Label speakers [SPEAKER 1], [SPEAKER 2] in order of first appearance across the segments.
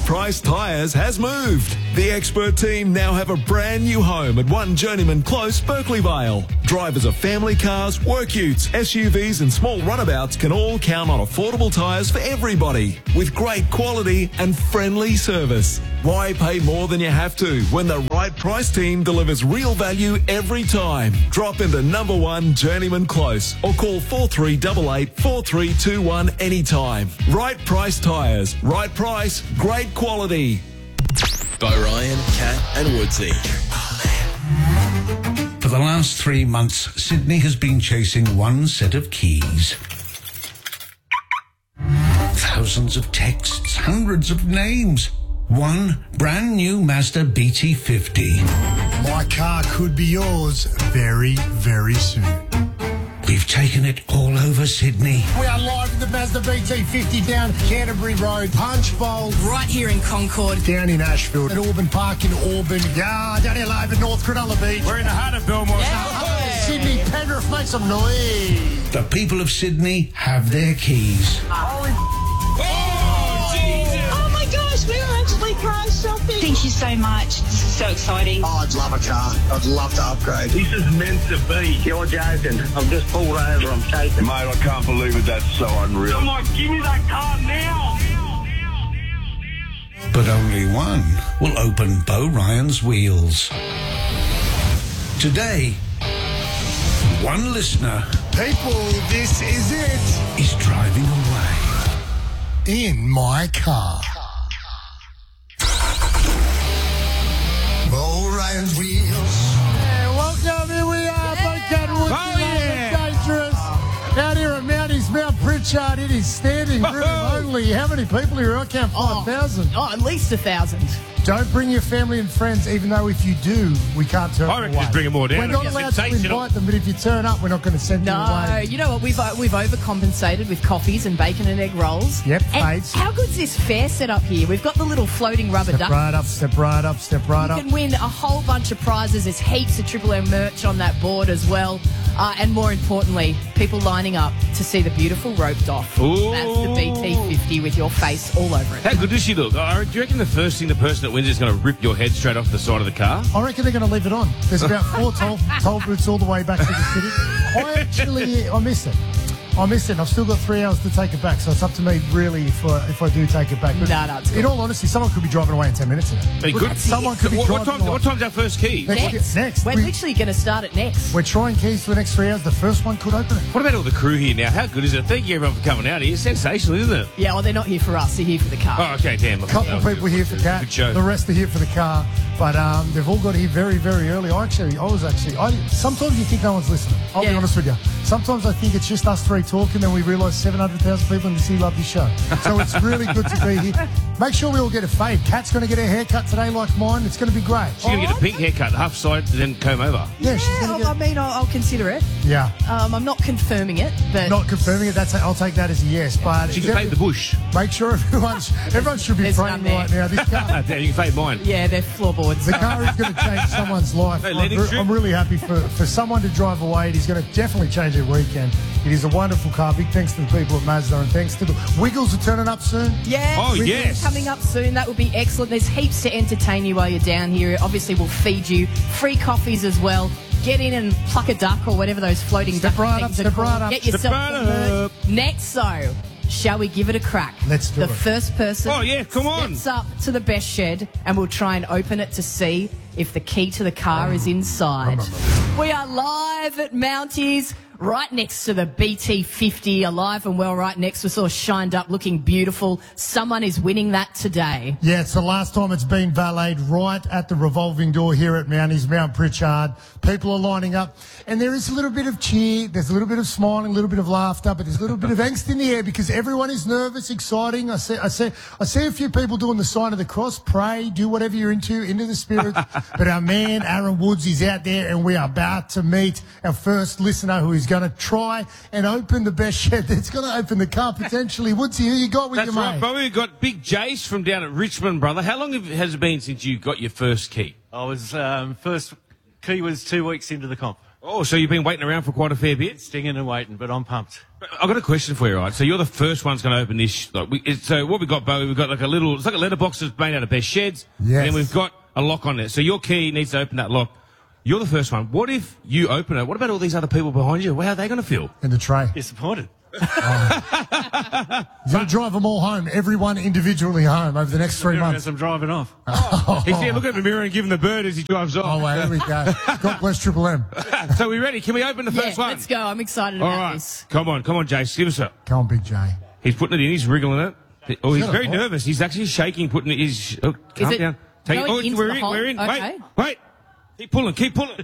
[SPEAKER 1] Price Tyres has moved. The expert team now have a brand new home at 1 Journeyman Close, Berkeley Vale. Drivers of family cars, work utes, SUVs and small runabouts can all count on affordable tyres for everybody with great quality and friendly service. Why pay more than you have to when the Right Price team delivers real value every time? Drop into number 1 Journeyman Close or call 4388 4321 anytime. Right Price Tyres. Right price, great quality.
[SPEAKER 2] By Ryan, Kat and Woodsy.
[SPEAKER 3] For the last 3 months, Sydney has been chasing one set of keys. Thousands of texts, hundreds of names. One brand new Mazda BT50.
[SPEAKER 4] My car could be yours very, very soon.
[SPEAKER 3] We've taken it all over Sydney.
[SPEAKER 4] We are live in the Mazda BT50 down Canterbury Road, Punch Bowl.
[SPEAKER 5] Right here in Concord.
[SPEAKER 4] Down in Ashfield, at Auburn Park in Auburn. Yeah, down here live at North Cronulla Beach. We're in the heart of Belmore. Sydney, Penrith, make some noise.
[SPEAKER 3] The people of Sydney have their keys.
[SPEAKER 6] We were actually prize shopping. Thank you so much. This is so exciting.
[SPEAKER 4] Oh, I'd love a car. I'd love to upgrade.
[SPEAKER 7] This is meant to be. You're joking. I've just pulled over. I'm shaking.
[SPEAKER 8] Mate, I can't believe it. That's so unreal.
[SPEAKER 7] Come on, give me that car now.
[SPEAKER 3] But only one will open Bo Ryan's wheels. Today, one listener
[SPEAKER 4] People, this is it.
[SPEAKER 3] is driving away.
[SPEAKER 4] In my car. Bo Ryan's wheels. Yeah, welcome. Here we are. Bo Cat Woods.
[SPEAKER 9] Oh, yeah.
[SPEAKER 4] Dangerous. Out here at Mounties, Mount Pritchard. It is standing room only. How many people here? I count 5,000.
[SPEAKER 5] Oh, at least 1,000.
[SPEAKER 4] Don't bring your family and friends, even though if you do, we can't turn
[SPEAKER 9] I
[SPEAKER 4] them
[SPEAKER 9] reckon
[SPEAKER 4] away.
[SPEAKER 9] just bring them all down.
[SPEAKER 4] We're not allowed to invite them, but if you turn up, we're not going to send you
[SPEAKER 5] No,
[SPEAKER 4] away.
[SPEAKER 5] you know what? We've overcompensated with coffees and bacon and egg rolls.
[SPEAKER 4] Yep,
[SPEAKER 5] And
[SPEAKER 4] Fates.
[SPEAKER 5] how good's this fair set up here? We've got the little floating rubber
[SPEAKER 4] Step
[SPEAKER 5] duck.
[SPEAKER 4] right up, step right up, step right
[SPEAKER 5] You
[SPEAKER 4] up.
[SPEAKER 5] can win a whole bunch of prizes. There's heaps of Triple M merch on that board as well. And more importantly, people lining up to see the beautiful roped off.
[SPEAKER 9] Ooh.
[SPEAKER 5] That's the BT50 with your face all over it.
[SPEAKER 9] How good does she look? Do you reckon the first thing the person that wins is going to rip your head straight off the side of the car?
[SPEAKER 4] I reckon they're going to leave it on. There's about 4 toll booths all the way back to the city. I missed it. I missed it, and I've still got 3 hours to take it back, so it's up to me, really, if I do take it back. But
[SPEAKER 5] No, it's
[SPEAKER 4] in
[SPEAKER 5] cool.
[SPEAKER 4] all honesty, someone could be driving away in 10 minutes in it.
[SPEAKER 9] Be good.
[SPEAKER 4] Someone could be driving away.
[SPEAKER 9] What time's our first key?
[SPEAKER 4] Next.
[SPEAKER 5] We're literally going to start it next.
[SPEAKER 4] We're trying keys for the next 3 hours. The first one could open it.
[SPEAKER 9] What about all the crew here now? How good is it? Thank you everyone for coming out here. Sensational, isn't it?
[SPEAKER 5] Yeah, well, they're not here for us. They're here for the car.
[SPEAKER 9] Oh, okay, damn.
[SPEAKER 4] A couple of people here for Cat.
[SPEAKER 9] Good show.
[SPEAKER 4] The rest are here for the car. But they've all got here very, very early. Sometimes you think no one's listening. I'll be
[SPEAKER 5] Yeah.
[SPEAKER 4] honest with you. Sometimes I think it's just us three talking, then we realise 700,000 people in the city love this show. So it's really good to be here. Make sure we all get a fade. Kat's going to get her haircut today like mine. It's going to be great.
[SPEAKER 9] She's going to get a pink haircut, half side, and then comb over.
[SPEAKER 4] Yeah, she's going to get...
[SPEAKER 5] I'll consider it.
[SPEAKER 4] Yeah.
[SPEAKER 5] I'm not confirming it, but...
[SPEAKER 4] Not confirming it. I'll take that as a yes. But
[SPEAKER 9] She can fade the bush.
[SPEAKER 4] make sure everyone should be
[SPEAKER 5] There's
[SPEAKER 4] praying
[SPEAKER 5] none there.
[SPEAKER 4] right now. This car...
[SPEAKER 9] Damn, you can fade mine.
[SPEAKER 5] Yeah, they're floorboards.
[SPEAKER 4] The car is going to change someone's life.
[SPEAKER 9] Hey, let it trip.
[SPEAKER 4] I'm really happy for someone to drive away. It is going to definitely change their weekend. It is a wonderful car. Big thanks to the people at Mazda and thanks to the Wiggles are turning up soon.
[SPEAKER 5] Yeah,
[SPEAKER 9] Oh,
[SPEAKER 5] Wiggles
[SPEAKER 9] yes.
[SPEAKER 5] coming up soon. That would be excellent. There's heaps to entertain you while you're down here. Obviously, we'll feed you free coffees as well. Get in and pluck a duck or whatever those floating
[SPEAKER 4] Step
[SPEAKER 5] duck
[SPEAKER 4] right
[SPEAKER 5] things
[SPEAKER 4] up,
[SPEAKER 5] are
[SPEAKER 4] step
[SPEAKER 5] called.
[SPEAKER 4] right up.
[SPEAKER 5] Get
[SPEAKER 4] Step
[SPEAKER 5] yourself
[SPEAKER 9] right
[SPEAKER 5] some merch.
[SPEAKER 9] up.
[SPEAKER 5] Next, so shall we give it a crack?
[SPEAKER 4] Let's do
[SPEAKER 5] the
[SPEAKER 4] it.
[SPEAKER 5] first person
[SPEAKER 9] Oh, yeah, come on.
[SPEAKER 5] steps up to the best shed and we'll try and open it to see if the key to the car is inside. We are live at Mounties, right next to the BT50, alive and well right next to us, all shined up, looking beautiful. Someone is winning that today.
[SPEAKER 4] Yeah, it's the last time it's been valeted right at the revolving door here at Mounties, Mount Pritchard. People are lining up, and there is a little bit of cheer, there's a little bit of smiling, a little bit of laughter, but there's a little bit of angst in the air because everyone is nervous, exciting. I see a few people doing the sign of the cross, pray, do whatever you're into the spirit. But our man, Aaron Woods, is out there, and we are about to meet our first listener who is going to try and open the best shed that's going to open the car potentially. Woodsy, who you got with
[SPEAKER 9] That's
[SPEAKER 4] you,
[SPEAKER 9] right,
[SPEAKER 4] mate?
[SPEAKER 9] Bobby. We've got Big Jace from down at Richmond, brother. How long has it been since you got your first key?
[SPEAKER 10] I was first key was 2 weeks into the comp.
[SPEAKER 9] Oh, so you've been waiting around for quite a fair bit?
[SPEAKER 10] Stinging and waiting, but I'm pumped.
[SPEAKER 9] I've got a question for you, right? So you're the first one's going to open this. So what we got, Bo, we've got like it's like a letterbox that's made out of best sheds.
[SPEAKER 4] Yes.
[SPEAKER 9] And then we've got a lock on it. So your key needs to open that lock. You're the first one. What if you open it? What about all these other people behind you? How are they going to feel?
[SPEAKER 4] In the tray.
[SPEAKER 10] Disappointed.
[SPEAKER 4] You're going to drive them all home, everyone individually home over the next 3 months.
[SPEAKER 10] As I'm driving off.
[SPEAKER 9] He's there looking at the mirror and giving the bird as he drives off.
[SPEAKER 4] Oh, well, here we go. God bless Triple M.
[SPEAKER 9] So we ready? Can we open the first one?
[SPEAKER 5] Let's go. I'm excited
[SPEAKER 9] All
[SPEAKER 5] about
[SPEAKER 9] right.
[SPEAKER 5] this.
[SPEAKER 9] Come on, Jace. Give us a...
[SPEAKER 4] Come on, Big J.
[SPEAKER 9] He's putting it in. He's wriggling it. Oh, he's
[SPEAKER 4] that a
[SPEAKER 9] very
[SPEAKER 4] hole?
[SPEAKER 9] nervous. He's actually shaking, putting his... Oh, calm
[SPEAKER 5] it
[SPEAKER 9] down. Take it.
[SPEAKER 5] going
[SPEAKER 9] Oh,
[SPEAKER 5] into
[SPEAKER 9] we're
[SPEAKER 5] the
[SPEAKER 9] in.
[SPEAKER 5] hole?
[SPEAKER 9] We're in.
[SPEAKER 5] Okay.
[SPEAKER 9] Wait. Keep pulling.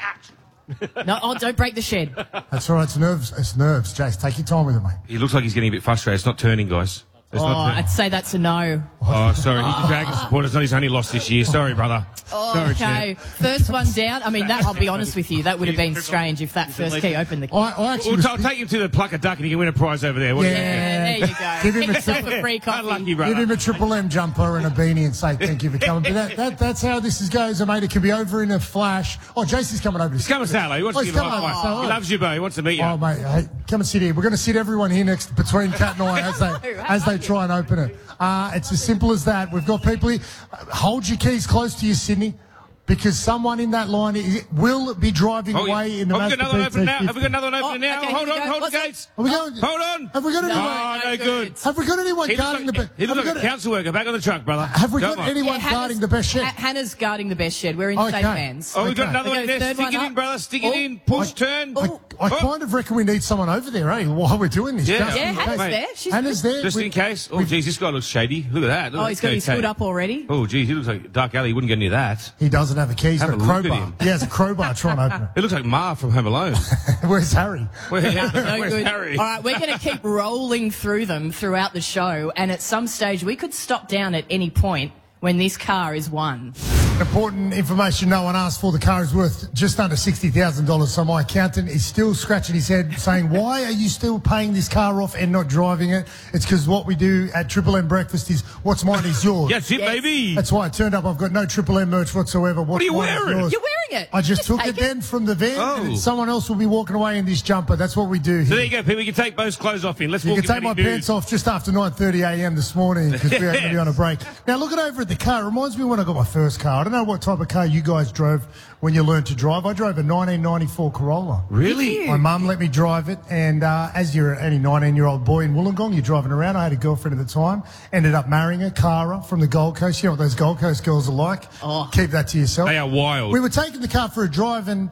[SPEAKER 5] No, don't break the shed.
[SPEAKER 4] That's all right. It's nerves. Jace, take your time with it, mate.
[SPEAKER 9] He looks like he's getting a bit frustrated. It's not turning, guys. It's not turning.
[SPEAKER 5] I'd say that's a no.
[SPEAKER 9] Oh, sorry. He's a Dragon supporter. It's not his only loss this year. Sorry, brother. Sorry,
[SPEAKER 5] Okay, first one down. I mean, I'll be honest with you, that would have been strange if that first key opened the key.
[SPEAKER 4] I actually
[SPEAKER 9] I'll take him to the Pluck a Duck and he can win a prize over there. What do you think?
[SPEAKER 5] Yeah, there you go.
[SPEAKER 4] Give him
[SPEAKER 5] Get
[SPEAKER 4] a
[SPEAKER 5] yourself
[SPEAKER 4] triple-
[SPEAKER 5] a free coffee.
[SPEAKER 9] Unlucky, brother.
[SPEAKER 4] Give him a Triple M jumper and a beanie and say thank you for coming. But that's how this goes, mate. It can be over in a flash. Oh, Jason's coming over.
[SPEAKER 9] He's coming, Salo. He wants to
[SPEAKER 4] he's
[SPEAKER 9] give a
[SPEAKER 4] coming
[SPEAKER 9] high
[SPEAKER 4] over.
[SPEAKER 9] five.
[SPEAKER 4] So,
[SPEAKER 9] He loves you, Bo. He wants to meet you.
[SPEAKER 4] Oh, mate, hey, come and sit here. We're going to sit everyone here next between Kat and I as they try and open it. It's as simple as that. We've got people here. Hold your keys close to you, Sydney, because someone in that line will be driving away in the
[SPEAKER 9] Have we got
[SPEAKER 4] Mazda
[SPEAKER 9] another one open now?
[SPEAKER 4] BT50.
[SPEAKER 9] Have we got another one open now?
[SPEAKER 5] okay,
[SPEAKER 9] Hold
[SPEAKER 5] here we
[SPEAKER 9] on,
[SPEAKER 5] go.
[SPEAKER 9] hold the
[SPEAKER 5] What's
[SPEAKER 9] gates.
[SPEAKER 4] Are we going?
[SPEAKER 9] Hold on.
[SPEAKER 4] Have we got anyone?
[SPEAKER 9] Oh, no good.
[SPEAKER 4] Have we got anyone guarding the?
[SPEAKER 9] He looks like a council worker. Back on the truck, brother.
[SPEAKER 4] Have we
[SPEAKER 9] Come
[SPEAKER 4] got
[SPEAKER 9] on.
[SPEAKER 4] anyone
[SPEAKER 5] Hannah's-
[SPEAKER 4] guarding the best shed?
[SPEAKER 5] Hannah's guarding the best shed. We're in
[SPEAKER 4] Okay.
[SPEAKER 5] safe hands.
[SPEAKER 9] Oh, we've got
[SPEAKER 4] Okay.
[SPEAKER 9] another one in
[SPEAKER 5] Okay,
[SPEAKER 9] there.
[SPEAKER 5] third
[SPEAKER 9] Stick
[SPEAKER 5] one
[SPEAKER 9] it in,
[SPEAKER 5] up.
[SPEAKER 9] brother. Stick it
[SPEAKER 5] Oh.
[SPEAKER 9] in. Push, turn.
[SPEAKER 4] I kind of reckon we need someone over there, eh? While we're doing this.
[SPEAKER 9] Yeah.
[SPEAKER 4] Just
[SPEAKER 5] Yeah,
[SPEAKER 4] in
[SPEAKER 5] Hannah's
[SPEAKER 4] case.
[SPEAKER 5] there. She's
[SPEAKER 4] Hannah's there.
[SPEAKER 9] Just in case. Oh, geez, this guy looks shady. Look at that. Look
[SPEAKER 5] Oh,
[SPEAKER 9] at
[SPEAKER 5] he's
[SPEAKER 9] that
[SPEAKER 5] got his
[SPEAKER 9] cocaine.
[SPEAKER 5] foot up already.
[SPEAKER 9] Oh, geez, he looks like Dark Alley. He wouldn't get near that.
[SPEAKER 4] He doesn't have a key. He's got a
[SPEAKER 9] Have a look at
[SPEAKER 4] crowbar.
[SPEAKER 9] him.
[SPEAKER 4] He has a crowbar. Try and open
[SPEAKER 9] He looks like Ma from Home Alone.
[SPEAKER 4] it. Where's Harry?
[SPEAKER 5] No
[SPEAKER 9] Where's
[SPEAKER 5] good.
[SPEAKER 9] Harry?
[SPEAKER 5] All right, we're going to keep rolling through them throughout the show, and at some stage we could stop down at any point when this car is won.
[SPEAKER 4] Important information no one asked for. The car is worth just under $60,000. So my accountant is still scratching his head saying, why are you still paying this car off and not driving it? It's because what we do at Triple M Breakfast is what's mine is yours.
[SPEAKER 9] That's it, baby.
[SPEAKER 4] That's why I turned up. I've got no Triple M merch whatsoever.
[SPEAKER 9] What are you
[SPEAKER 4] mine is
[SPEAKER 9] wearing?
[SPEAKER 4] yours.
[SPEAKER 5] You're wearing it.
[SPEAKER 4] I just took
[SPEAKER 5] take
[SPEAKER 4] it then from the van,
[SPEAKER 9] Oh.
[SPEAKER 4] and then someone else will be walking away in this jumper. That's what we do
[SPEAKER 9] So
[SPEAKER 4] here.
[SPEAKER 9] there you go, people. You can take Bo's clothes off in. Let's
[SPEAKER 4] You
[SPEAKER 9] walk
[SPEAKER 4] can take my
[SPEAKER 9] in nude.
[SPEAKER 4] pants off just after 9:30 a.m. this morning because we're going to be on a break. Now, looking over at the car, it reminds me when I got my first car. I don't know what type of car you guys drove when you learned to drive. I drove a 1994 Corolla.
[SPEAKER 9] Really?
[SPEAKER 4] My mum let me drive it, and as you're any 19-year-old boy in Wollongong, you're driving around. I had a girlfriend at the time, ended up marrying her, Cara, from the Gold Coast. You know what those Gold Coast girls are like?
[SPEAKER 5] Oh.
[SPEAKER 4] Keep that to yourself.
[SPEAKER 9] They are wild.
[SPEAKER 4] We were taking the car for a drive, and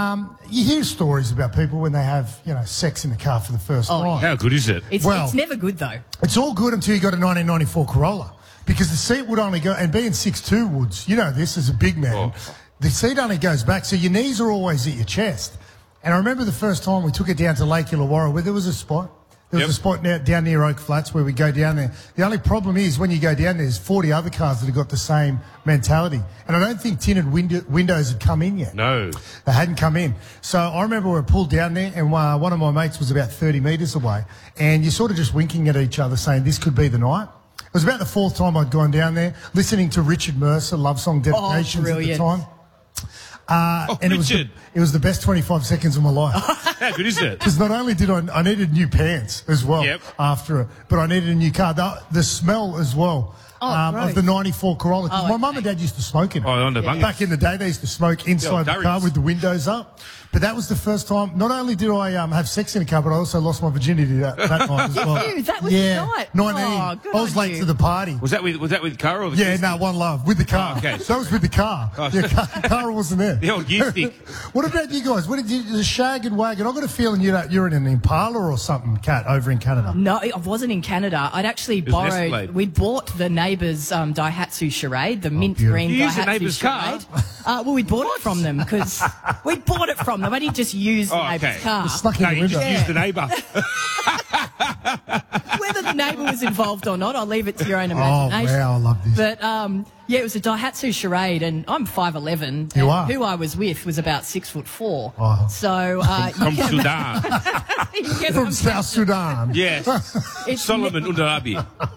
[SPEAKER 4] you hear stories about people when they have, sex in the car for the first time.
[SPEAKER 9] How good is it?
[SPEAKER 5] It's never good, though.
[SPEAKER 4] It's all good until you got a 1994 Corolla, because the seat would only go, and being 6'2" Woods, you know this as a big man, the seat only goes back, so your knees are always at your chest. And I remember the first time we took it down to Lake Illawarra where there was a spot. There was a spot down near Oak Flats where we go down there. The only problem is when you go down there, there's 40 other cars that have got the same mentality. And I don't think tinted windows had come in yet.
[SPEAKER 9] No.
[SPEAKER 4] They hadn't come in. So I remember we were pulled down there, and one of my mates was about 30 metres away. And you're sort of just winking at each other saying this could be the night. It was about the fourth time I'd gone down there, listening to Richard Mercer, Love Song Dedications at the time. And
[SPEAKER 9] Richard.
[SPEAKER 4] it was the best 25 seconds of my life.
[SPEAKER 9] How good is it?
[SPEAKER 4] Because not only did I needed new pants as well after it, but I needed a new car. The smell as well of the 94 Corolla. 'Cause my mum and dad used to smoke in it.
[SPEAKER 9] Oh, on the bungas.
[SPEAKER 4] Back in the day, they used to smoke inside the car with the windows up. But that was the first time. Not only did I have sex in a car, but I also lost my virginity that night as well.
[SPEAKER 5] You? That was the night?
[SPEAKER 4] 19.
[SPEAKER 5] Oh, good
[SPEAKER 4] I was
[SPEAKER 5] on
[SPEAKER 4] late
[SPEAKER 5] you.
[SPEAKER 4] to the party.
[SPEAKER 9] Was that with Cara or the
[SPEAKER 4] Yeah,
[SPEAKER 9] kids?
[SPEAKER 4] no, One Love with the car.
[SPEAKER 9] Oh, okay.
[SPEAKER 4] That was with the car.
[SPEAKER 9] Oh,
[SPEAKER 4] Yeah, Cara wasn't there.
[SPEAKER 9] The old gear stick.
[SPEAKER 4] What about you guys? What did you, the Shag and Wagon? I've got a feeling you're in an Impala or something, Kat, over in Canada.
[SPEAKER 5] No, I wasn't in Canada. I'd actually
[SPEAKER 9] was an
[SPEAKER 5] borrowed.
[SPEAKER 9] Escalade.
[SPEAKER 5] We'd bought the neighbour's Daihatsu Charade, the mint
[SPEAKER 4] beautiful.
[SPEAKER 5] green
[SPEAKER 9] You used the
[SPEAKER 5] Daihatsu
[SPEAKER 9] neighbour's car?
[SPEAKER 5] Charade. Well, we bought it from them because we bought it from them. I didn't just use the neighbour's
[SPEAKER 9] okay.
[SPEAKER 5] car.
[SPEAKER 4] Snuck in
[SPEAKER 9] No,
[SPEAKER 4] the
[SPEAKER 9] you
[SPEAKER 4] window.
[SPEAKER 9] just used the neighbour.
[SPEAKER 5] Whether the neighbour was involved or not, I'll leave it to your own
[SPEAKER 4] Oh,
[SPEAKER 5] imagination.
[SPEAKER 4] wow, I love this.
[SPEAKER 5] But yeah, it was a Daihatsu Charade, and I'm 5'11".
[SPEAKER 4] You
[SPEAKER 5] and
[SPEAKER 4] are.
[SPEAKER 5] Who I was with was about 6'4".
[SPEAKER 4] Oh.
[SPEAKER 5] So
[SPEAKER 9] From Sudan.
[SPEAKER 5] you can
[SPEAKER 4] From South Sudan.
[SPEAKER 9] Yes.
[SPEAKER 5] It's
[SPEAKER 9] Solomon Undarabi.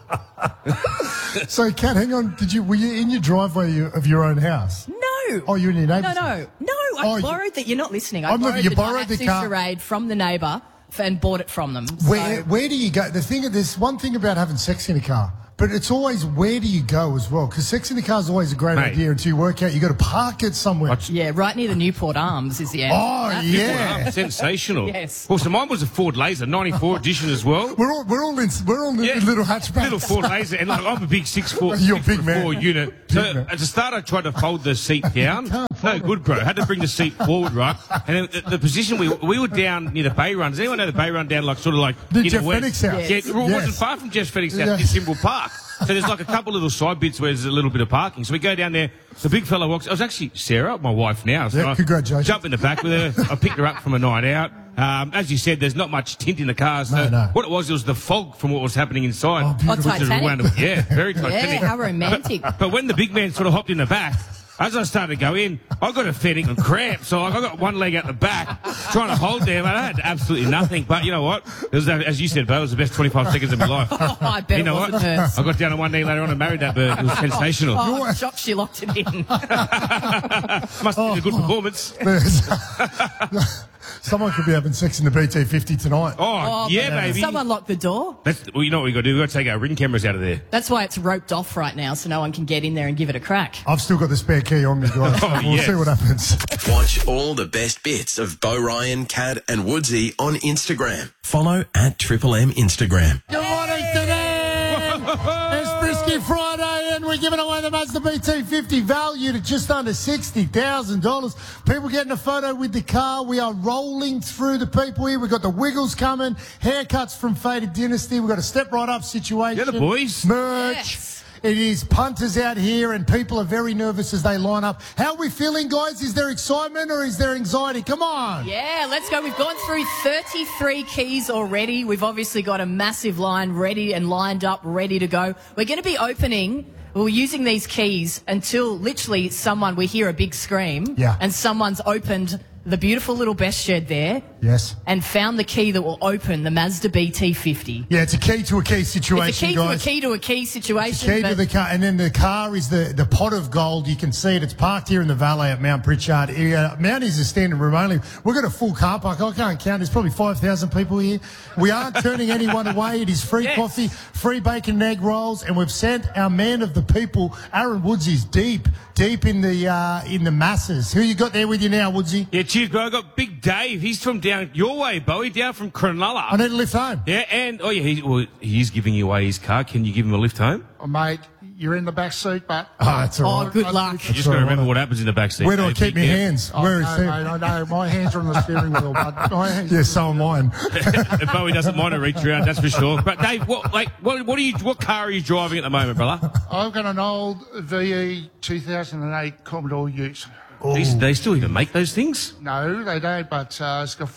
[SPEAKER 4] So, Kat, hang on. Were you in your driveway of your own house?
[SPEAKER 5] No.
[SPEAKER 4] Oh, you're in your neighbour's
[SPEAKER 5] No,
[SPEAKER 4] house?
[SPEAKER 5] no. I borrowed that. You're not listening. I
[SPEAKER 4] I'm looking- you borrowed the
[SPEAKER 5] Daihatsu
[SPEAKER 4] car.
[SPEAKER 5] Charade from the neighbour and bought it from them.
[SPEAKER 4] Where do you go? There's one thing about having sex in a car, but it's always where do you go as well? Because sex in the car is always a great idea until you work out you got to park it somewhere.
[SPEAKER 5] Yeah, right near the Newport Arms is the end.
[SPEAKER 4] Oh, yeah.
[SPEAKER 9] Sensational.
[SPEAKER 5] Yes.
[SPEAKER 9] Well, so mine was a Ford Laser, 94 edition as well.
[SPEAKER 4] We're all in little hatchbacks.
[SPEAKER 9] Little Ford Laser, and like, I'm a big 6'4",
[SPEAKER 4] You're a big man.
[SPEAKER 9] 4 unit. So at the start, I tried to fold the seat down. No good, bro. Had to bring the seat forward, right? And the position we were down near the Bay Run. Does anyone know the Bay Run down like
[SPEAKER 4] the Jeff Fennick's house?
[SPEAKER 9] Yeah, it wasn't far from Jeff Fennick's house. It's Symbol Park. So there's like a couple little side bits where there's a little bit of parking. So we go down there. The big fella walks. I was actually Sarah, my wife now. So
[SPEAKER 4] congratulations.
[SPEAKER 9] I jump in the back with her. I picked her up from a night out. As you said, there's not much tint in the cars. So
[SPEAKER 4] No.
[SPEAKER 9] what it was the fog from what was happening inside.
[SPEAKER 5] Oh, Titanic.
[SPEAKER 9] Yeah, very Titanic.
[SPEAKER 5] Yeah, how romantic.
[SPEAKER 9] But when the big man sort of hopped in the back, as I started to go in, I got a fetting and cramp. So I got one leg out the back, trying to hold them. I had absolutely nothing. But you know what? It was, as you said, Bo, it was the best 25 seconds of my life.
[SPEAKER 5] Oh, I bet
[SPEAKER 9] You know
[SPEAKER 5] it
[SPEAKER 9] what?
[SPEAKER 5] wasn't
[SPEAKER 9] I got down on one knee later on and married that bird. It was sensational.
[SPEAKER 5] Oh, I'm shocked she locked it in.
[SPEAKER 9] Must have been a good performance.
[SPEAKER 4] Someone could be having sex in the BT50 tonight.
[SPEAKER 9] Oh yeah, baby.
[SPEAKER 5] Someone locked the door.
[SPEAKER 9] Well, you know what we got to do? We've got to take our ring cameras out of there.
[SPEAKER 5] That's why it's roped off right now, so no one can get in there and give it a crack.
[SPEAKER 4] I've still got the spare key on me, guys. So we'll see what happens.
[SPEAKER 2] Watch all the best bits of Bo Ryan, Cat and Woodsy on Instagram. Follow at Triple M Instagram.
[SPEAKER 4] Good morning to them. It's Frisky Friday, and we're giving away the Mazda BT50 valued at just under $60,000. People getting a photo with the car. We are rolling through the people here. We've got the Wiggles coming, haircuts from Faded Dynasty. We've got a step right up situation.
[SPEAKER 9] Yeah, the boys.
[SPEAKER 4] Merch.
[SPEAKER 5] Yes.
[SPEAKER 4] It is punters out here, and people are very nervous as they line up. How are we feeling, guys? Is there excitement or is there anxiety? Come on.
[SPEAKER 5] Yeah, let's go. We've gone through 33 keys already. We've obviously got a massive line ready and lined up, ready to go. We're going to be opening... We're using these keys until literally we hear a big scream.
[SPEAKER 4] Yeah.
[SPEAKER 5] And someone's opened the beautiful little best shed there.
[SPEAKER 4] Yes.
[SPEAKER 5] And found the key that will open the Mazda BT50.
[SPEAKER 4] Yeah, it's a key to a key situation,
[SPEAKER 5] It's a key
[SPEAKER 4] guys.
[SPEAKER 5] to a key to a key situation.
[SPEAKER 4] It's a key to the car, and then the car is the pot of gold. You can see it. It's parked here in the valet at Mount Pritchard. Mounties is standing room only. We've got a full car park. I can't count. There's probably 5,000 people here. We aren't turning anyone away. It is free coffee, free bacon and egg rolls, and we've sent our man of the people, Aaron Woodsy's deep in the masses. Who you got there with you now, Woodsy?
[SPEAKER 9] Yeah, cheers, bro. I got Big Dave. He's from down your way, Bowie, down from Cronulla.
[SPEAKER 4] I need a lift home.
[SPEAKER 9] Yeah, and he's giving you away his car. Can you give him a lift home?
[SPEAKER 11] Oh, mate, you're in the back seat, but...
[SPEAKER 4] Oh, that's all right.
[SPEAKER 5] Oh, good luck.
[SPEAKER 9] You just got to remember what happens in the back seat.
[SPEAKER 4] Where do I
[SPEAKER 9] Dave.
[SPEAKER 4] keep my
[SPEAKER 9] Yeah.
[SPEAKER 4] hands?
[SPEAKER 11] Oh,
[SPEAKER 4] Where is
[SPEAKER 11] no,
[SPEAKER 4] he?
[SPEAKER 11] mate, no, my hands are on the steering wheel, but my hands...
[SPEAKER 4] Yeah, so am mine.
[SPEAKER 9] Bowie doesn't mind a reach around, that's for sure. But Dave, what car are you driving at the moment, brother?
[SPEAKER 11] I've got an old VE 2008 Commodore Ute.
[SPEAKER 9] They still even make those things?
[SPEAKER 11] No, they don't, but it's got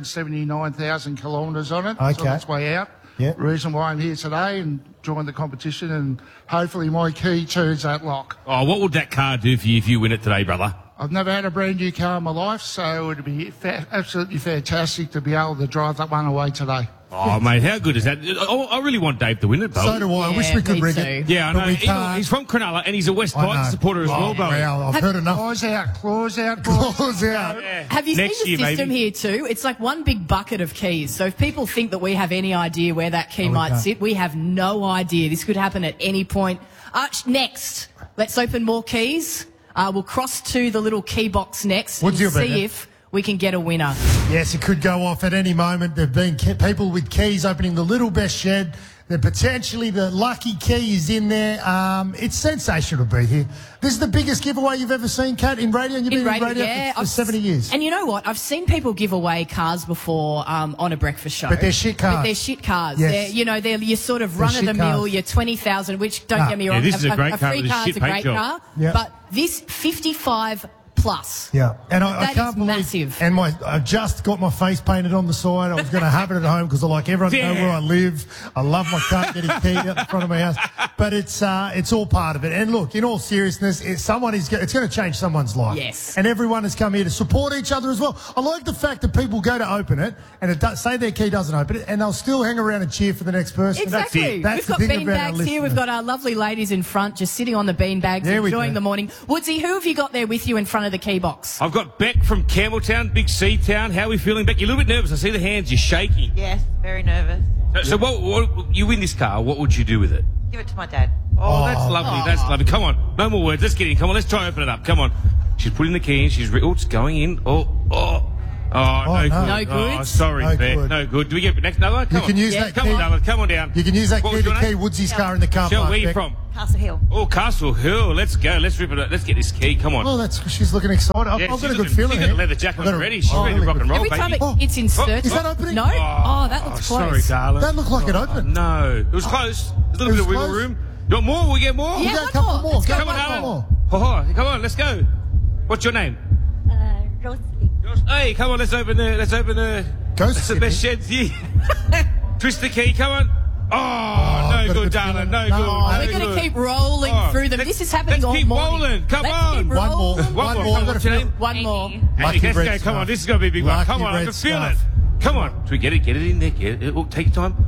[SPEAKER 11] 479,000 kilometres on it. It's
[SPEAKER 4] Okay.
[SPEAKER 11] on its way out.
[SPEAKER 4] Yeah.
[SPEAKER 11] Reason why I'm here today and join the competition, and hopefully my key turns that lock.
[SPEAKER 9] Oh, what would that car do for you if you win it today, brother?
[SPEAKER 11] I've never had a brand new car in my life, so it'd be absolutely fantastic to be able to drive that one away today.
[SPEAKER 9] Oh, mate, how good is that? I really want Dave to win it, Bo.
[SPEAKER 4] So do I. I wish we could
[SPEAKER 5] me
[SPEAKER 4] rig
[SPEAKER 5] too.
[SPEAKER 4] it.
[SPEAKER 9] Yeah, I know.
[SPEAKER 4] But we can't.
[SPEAKER 9] He's from Cronulla and he's a West
[SPEAKER 4] I
[SPEAKER 9] Brighton
[SPEAKER 4] know.
[SPEAKER 9] supporter as well, Bo.
[SPEAKER 4] Wow, I've heard enough.
[SPEAKER 11] Claws out, boys.
[SPEAKER 4] Claws out.
[SPEAKER 5] Have you
[SPEAKER 9] Next
[SPEAKER 5] seen the
[SPEAKER 9] year,
[SPEAKER 5] system
[SPEAKER 9] maybe.
[SPEAKER 5] here too? It's like one big bucket of keys. So if people think that we have any idea where that key might
[SPEAKER 4] can't.
[SPEAKER 5] sit, we have no idea. This could happen at any point. Next, let's open more keys. We'll cross to the little key box next
[SPEAKER 4] What's
[SPEAKER 5] and
[SPEAKER 4] your bet,
[SPEAKER 5] see
[SPEAKER 4] Ed?
[SPEAKER 5] if we can get a winner.
[SPEAKER 4] Yes, it could go off at any moment. There have been people with keys opening the little best shed. Then potentially the lucky key is in there. It's sensational to be here. This is the biggest giveaway you've ever seen, Kat, in radio. And you've been in radio for 70 years.
[SPEAKER 5] And you know what? I've seen people give away cars before on a breakfast show.
[SPEAKER 4] But they're shit cars.
[SPEAKER 5] But they're shit cars.
[SPEAKER 4] Yes.
[SPEAKER 5] They're your sort of
[SPEAKER 4] They're
[SPEAKER 5] run-of-the-mill,
[SPEAKER 4] shit
[SPEAKER 5] your 20,000, which, don't get me
[SPEAKER 9] Yeah,
[SPEAKER 5] wrong,
[SPEAKER 9] this is a great car
[SPEAKER 5] free
[SPEAKER 9] with a
[SPEAKER 5] car
[SPEAKER 9] shit
[SPEAKER 5] is a
[SPEAKER 9] paint
[SPEAKER 5] great
[SPEAKER 9] job.
[SPEAKER 5] car.
[SPEAKER 4] Yeah.
[SPEAKER 5] But this 55 plus.
[SPEAKER 4] Yeah, and I
[SPEAKER 5] That
[SPEAKER 4] can't
[SPEAKER 5] is
[SPEAKER 4] believe.
[SPEAKER 5] massive.
[SPEAKER 4] And I just got my face painted on the side. I was going to have it at home because I like everyone to know where I live. I love my car getting keyed out the front of my house. But it's all part of it. And look, in all seriousness, it's going to change someone's life.
[SPEAKER 5] Yes.
[SPEAKER 4] And everyone has come here to support each other as well. I like the fact that people go to open it and say their key doesn't open it, and they'll still hang around and cheer for the next person.
[SPEAKER 5] Exactly.
[SPEAKER 4] That's
[SPEAKER 5] We've got
[SPEAKER 4] the thing about our
[SPEAKER 5] beanbags here. We've
[SPEAKER 4] listeners.
[SPEAKER 5] got our lovely ladies in front just sitting on the beanbags
[SPEAKER 4] There we
[SPEAKER 5] enjoying
[SPEAKER 4] go.
[SPEAKER 5] the morning. Woodsy, who have you got there with you in front of of the key box.
[SPEAKER 9] I've got Beck from Campbelltown, Big C Town. How are we feeling, Beck? You're a little bit nervous. I see the hands. You're shaking.
[SPEAKER 12] Yes, very nervous.
[SPEAKER 9] So what you win this car, what would you do with it?
[SPEAKER 12] Give it to my dad.
[SPEAKER 9] Oh, that's lovely. That's lovely. Come on. No more words. Let's get in. Come on. Let's try and open it up. Come on. She's putting the key in. It's going in. Oh, no good.
[SPEAKER 5] No good.
[SPEAKER 9] Oh, sorry,
[SPEAKER 4] No
[SPEAKER 9] Beck.
[SPEAKER 4] good.
[SPEAKER 9] No good. Do we get next? No, come
[SPEAKER 4] You can
[SPEAKER 9] on.
[SPEAKER 4] use that
[SPEAKER 9] Come
[SPEAKER 4] key.
[SPEAKER 9] on, darling. Come on down.
[SPEAKER 4] You can use that
[SPEAKER 9] What
[SPEAKER 4] key
[SPEAKER 9] was
[SPEAKER 4] to
[SPEAKER 9] your
[SPEAKER 4] key
[SPEAKER 9] name?
[SPEAKER 4] Woodsy's car in the car
[SPEAKER 9] Shell,
[SPEAKER 4] park.
[SPEAKER 9] where you
[SPEAKER 4] Beck.
[SPEAKER 9] from?
[SPEAKER 12] Castle Hill.
[SPEAKER 9] Oh, Castle Hill. Let's go. Let's rip it up. Let's get this key. Come on.
[SPEAKER 4] Oh, she's looking excited. I've got a good feeling.
[SPEAKER 9] She's got a leather jacket on already. She's ready to rock and roll,
[SPEAKER 5] Every
[SPEAKER 9] baby.
[SPEAKER 5] time it's inserted.
[SPEAKER 4] Is that opening?
[SPEAKER 5] No? Oh, that looks
[SPEAKER 9] Sorry,
[SPEAKER 5] close.
[SPEAKER 9] darling.
[SPEAKER 4] That looked like it opened.
[SPEAKER 9] No. It was close. There's a little bit of wiggle
[SPEAKER 4] close.
[SPEAKER 9] room. You want more? We get more?
[SPEAKER 5] Yeah,
[SPEAKER 4] We got a
[SPEAKER 5] one
[SPEAKER 4] couple
[SPEAKER 5] more.
[SPEAKER 4] more.
[SPEAKER 5] Let's go
[SPEAKER 4] Come
[SPEAKER 5] one
[SPEAKER 4] on,
[SPEAKER 5] more.
[SPEAKER 9] Oh, come on. Let's go. What's your name?
[SPEAKER 12] Rosalie.
[SPEAKER 9] Hey, come on. Let's open the.
[SPEAKER 4] Ghost
[SPEAKER 9] That's the
[SPEAKER 4] City.
[SPEAKER 9] best sheds here. Twist the key. Come on. Oh, no
[SPEAKER 4] got a
[SPEAKER 9] good,
[SPEAKER 4] good
[SPEAKER 9] darling.
[SPEAKER 4] feeling.
[SPEAKER 9] No
[SPEAKER 4] No,
[SPEAKER 9] good.
[SPEAKER 5] We're
[SPEAKER 9] no
[SPEAKER 5] going
[SPEAKER 9] good.
[SPEAKER 5] to keep rolling through them. This is happening all
[SPEAKER 9] Let's keep
[SPEAKER 5] morning.
[SPEAKER 9] rolling. Come
[SPEAKER 5] Let's
[SPEAKER 9] on.
[SPEAKER 5] keep
[SPEAKER 4] One more.
[SPEAKER 5] rolling.
[SPEAKER 9] One more.
[SPEAKER 4] I've got
[SPEAKER 9] What's
[SPEAKER 4] a
[SPEAKER 9] your
[SPEAKER 4] feeling.
[SPEAKER 9] name?
[SPEAKER 5] One more.
[SPEAKER 9] Hey,
[SPEAKER 4] Lucky
[SPEAKER 9] let's
[SPEAKER 4] red
[SPEAKER 9] go. Come
[SPEAKER 4] stuff.
[SPEAKER 9] on. This is going to be a big one.
[SPEAKER 4] Lucky
[SPEAKER 9] Come on. I
[SPEAKER 4] red
[SPEAKER 9] can feel
[SPEAKER 4] stuff.
[SPEAKER 9] it. Come on. Should we get it? Get it in there. Get it. Oh, take your time.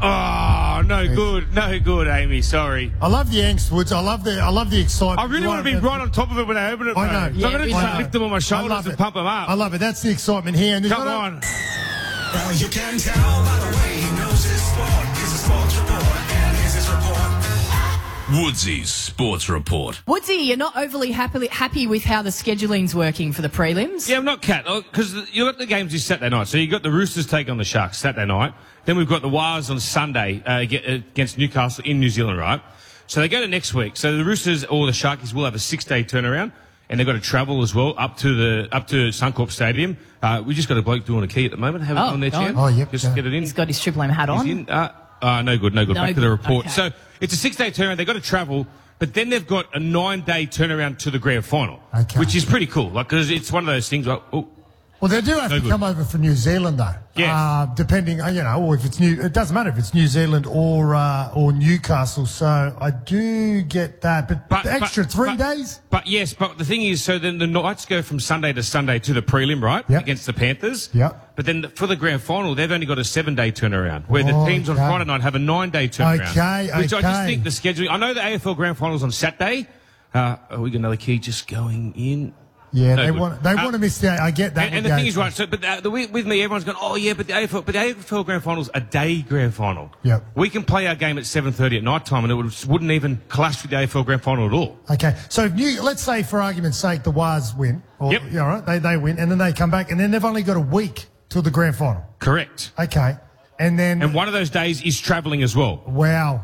[SPEAKER 9] Oh, no good. No good, Amy. Sorry.
[SPEAKER 4] I love the angst, Woods. I love the excitement.
[SPEAKER 9] I really want to be right on top of it when I open it.
[SPEAKER 4] I know.
[SPEAKER 9] mate. So I'm going to
[SPEAKER 5] Yeah,
[SPEAKER 9] try
[SPEAKER 5] I
[SPEAKER 9] to
[SPEAKER 5] know.
[SPEAKER 9] lift them on my
[SPEAKER 4] I
[SPEAKER 9] shoulders
[SPEAKER 4] love
[SPEAKER 9] and
[SPEAKER 4] it.
[SPEAKER 9] pump them up.
[SPEAKER 4] I love it. That's the excitement here. And there's
[SPEAKER 9] Come
[SPEAKER 4] got a-
[SPEAKER 9] on.
[SPEAKER 13] Well, you can tell by the way he knows his sport. He's a sports report, and here's his report.
[SPEAKER 2] Woodsy's Sports Report.
[SPEAKER 5] Woodsy, you're not overly happy with how the scheduling's working for the prelims?
[SPEAKER 9] Yeah, I'm not cat, because you got the games this Saturday night. So you got the Roosters take on the Sharks Saturday night. Then we've got the Wires on Sunday against Newcastle in New Zealand, right? So they go to next week. So the Roosters or the Sharkies will have a 6-day turnaround, and they've got to travel as well up to Suncorp Stadium. We just got a bloke doing a key at the moment. Have it on there, champ.
[SPEAKER 4] Oh, yep.
[SPEAKER 9] Just get it in.
[SPEAKER 5] He's got his Triple M hat on.
[SPEAKER 9] He's in. No good.
[SPEAKER 5] No
[SPEAKER 9] Back to
[SPEAKER 5] good.
[SPEAKER 9] the report.
[SPEAKER 5] Okay.
[SPEAKER 9] So it's a 6-day turnaround. They've got to travel, but then they've got a 9-day turnaround to the grand final,
[SPEAKER 4] Okay.
[SPEAKER 9] which is pretty cool. Like, because it's one of those things. Like,
[SPEAKER 4] Well, they do have
[SPEAKER 9] No
[SPEAKER 4] to
[SPEAKER 9] good.
[SPEAKER 4] come over from New Zealand, though.
[SPEAKER 9] Yes.
[SPEAKER 4] Depending, or if it's it doesn't matter if it's New Zealand or Newcastle. So I do get that, but the extra 3 days.
[SPEAKER 9] But yes, but the thing is, so then the Knights go from Sunday to Sunday to the prelim, right?
[SPEAKER 4] Yep.
[SPEAKER 9] Against the Panthers.
[SPEAKER 4] Yep.
[SPEAKER 9] But then for the grand final, they've only got a 7-day turnaround, where the
[SPEAKER 4] Oh,
[SPEAKER 9] teams on
[SPEAKER 4] okay.
[SPEAKER 9] Friday night have a 9-day turnaround.
[SPEAKER 4] Okay,
[SPEAKER 9] Which I just
[SPEAKER 4] okay.
[SPEAKER 9] think the scheduling. I know the AFL grand final's on Saturday. We got another key just going in.
[SPEAKER 4] Yeah,
[SPEAKER 9] No
[SPEAKER 4] they
[SPEAKER 9] good.
[SPEAKER 4] want to miss the. I get that.
[SPEAKER 9] And
[SPEAKER 4] with
[SPEAKER 9] the thing is,
[SPEAKER 4] AFL.
[SPEAKER 9] right, so, but with me, everyone's going, oh, yeah, but the AFL grand final's a day grand final.
[SPEAKER 4] Yep.
[SPEAKER 9] We can play our game at 7:30 at night time, and it wouldn't even clash with the AFL grand final at all.
[SPEAKER 4] Okay, so if let's say for argument's sake the Wars win, or
[SPEAKER 9] Yep.
[SPEAKER 4] all right, they win, and then they come back, and then they've only got a week till the grand final.
[SPEAKER 9] Correct.
[SPEAKER 4] Okay, and then
[SPEAKER 9] And one of those days is travelling as well.
[SPEAKER 4] wow.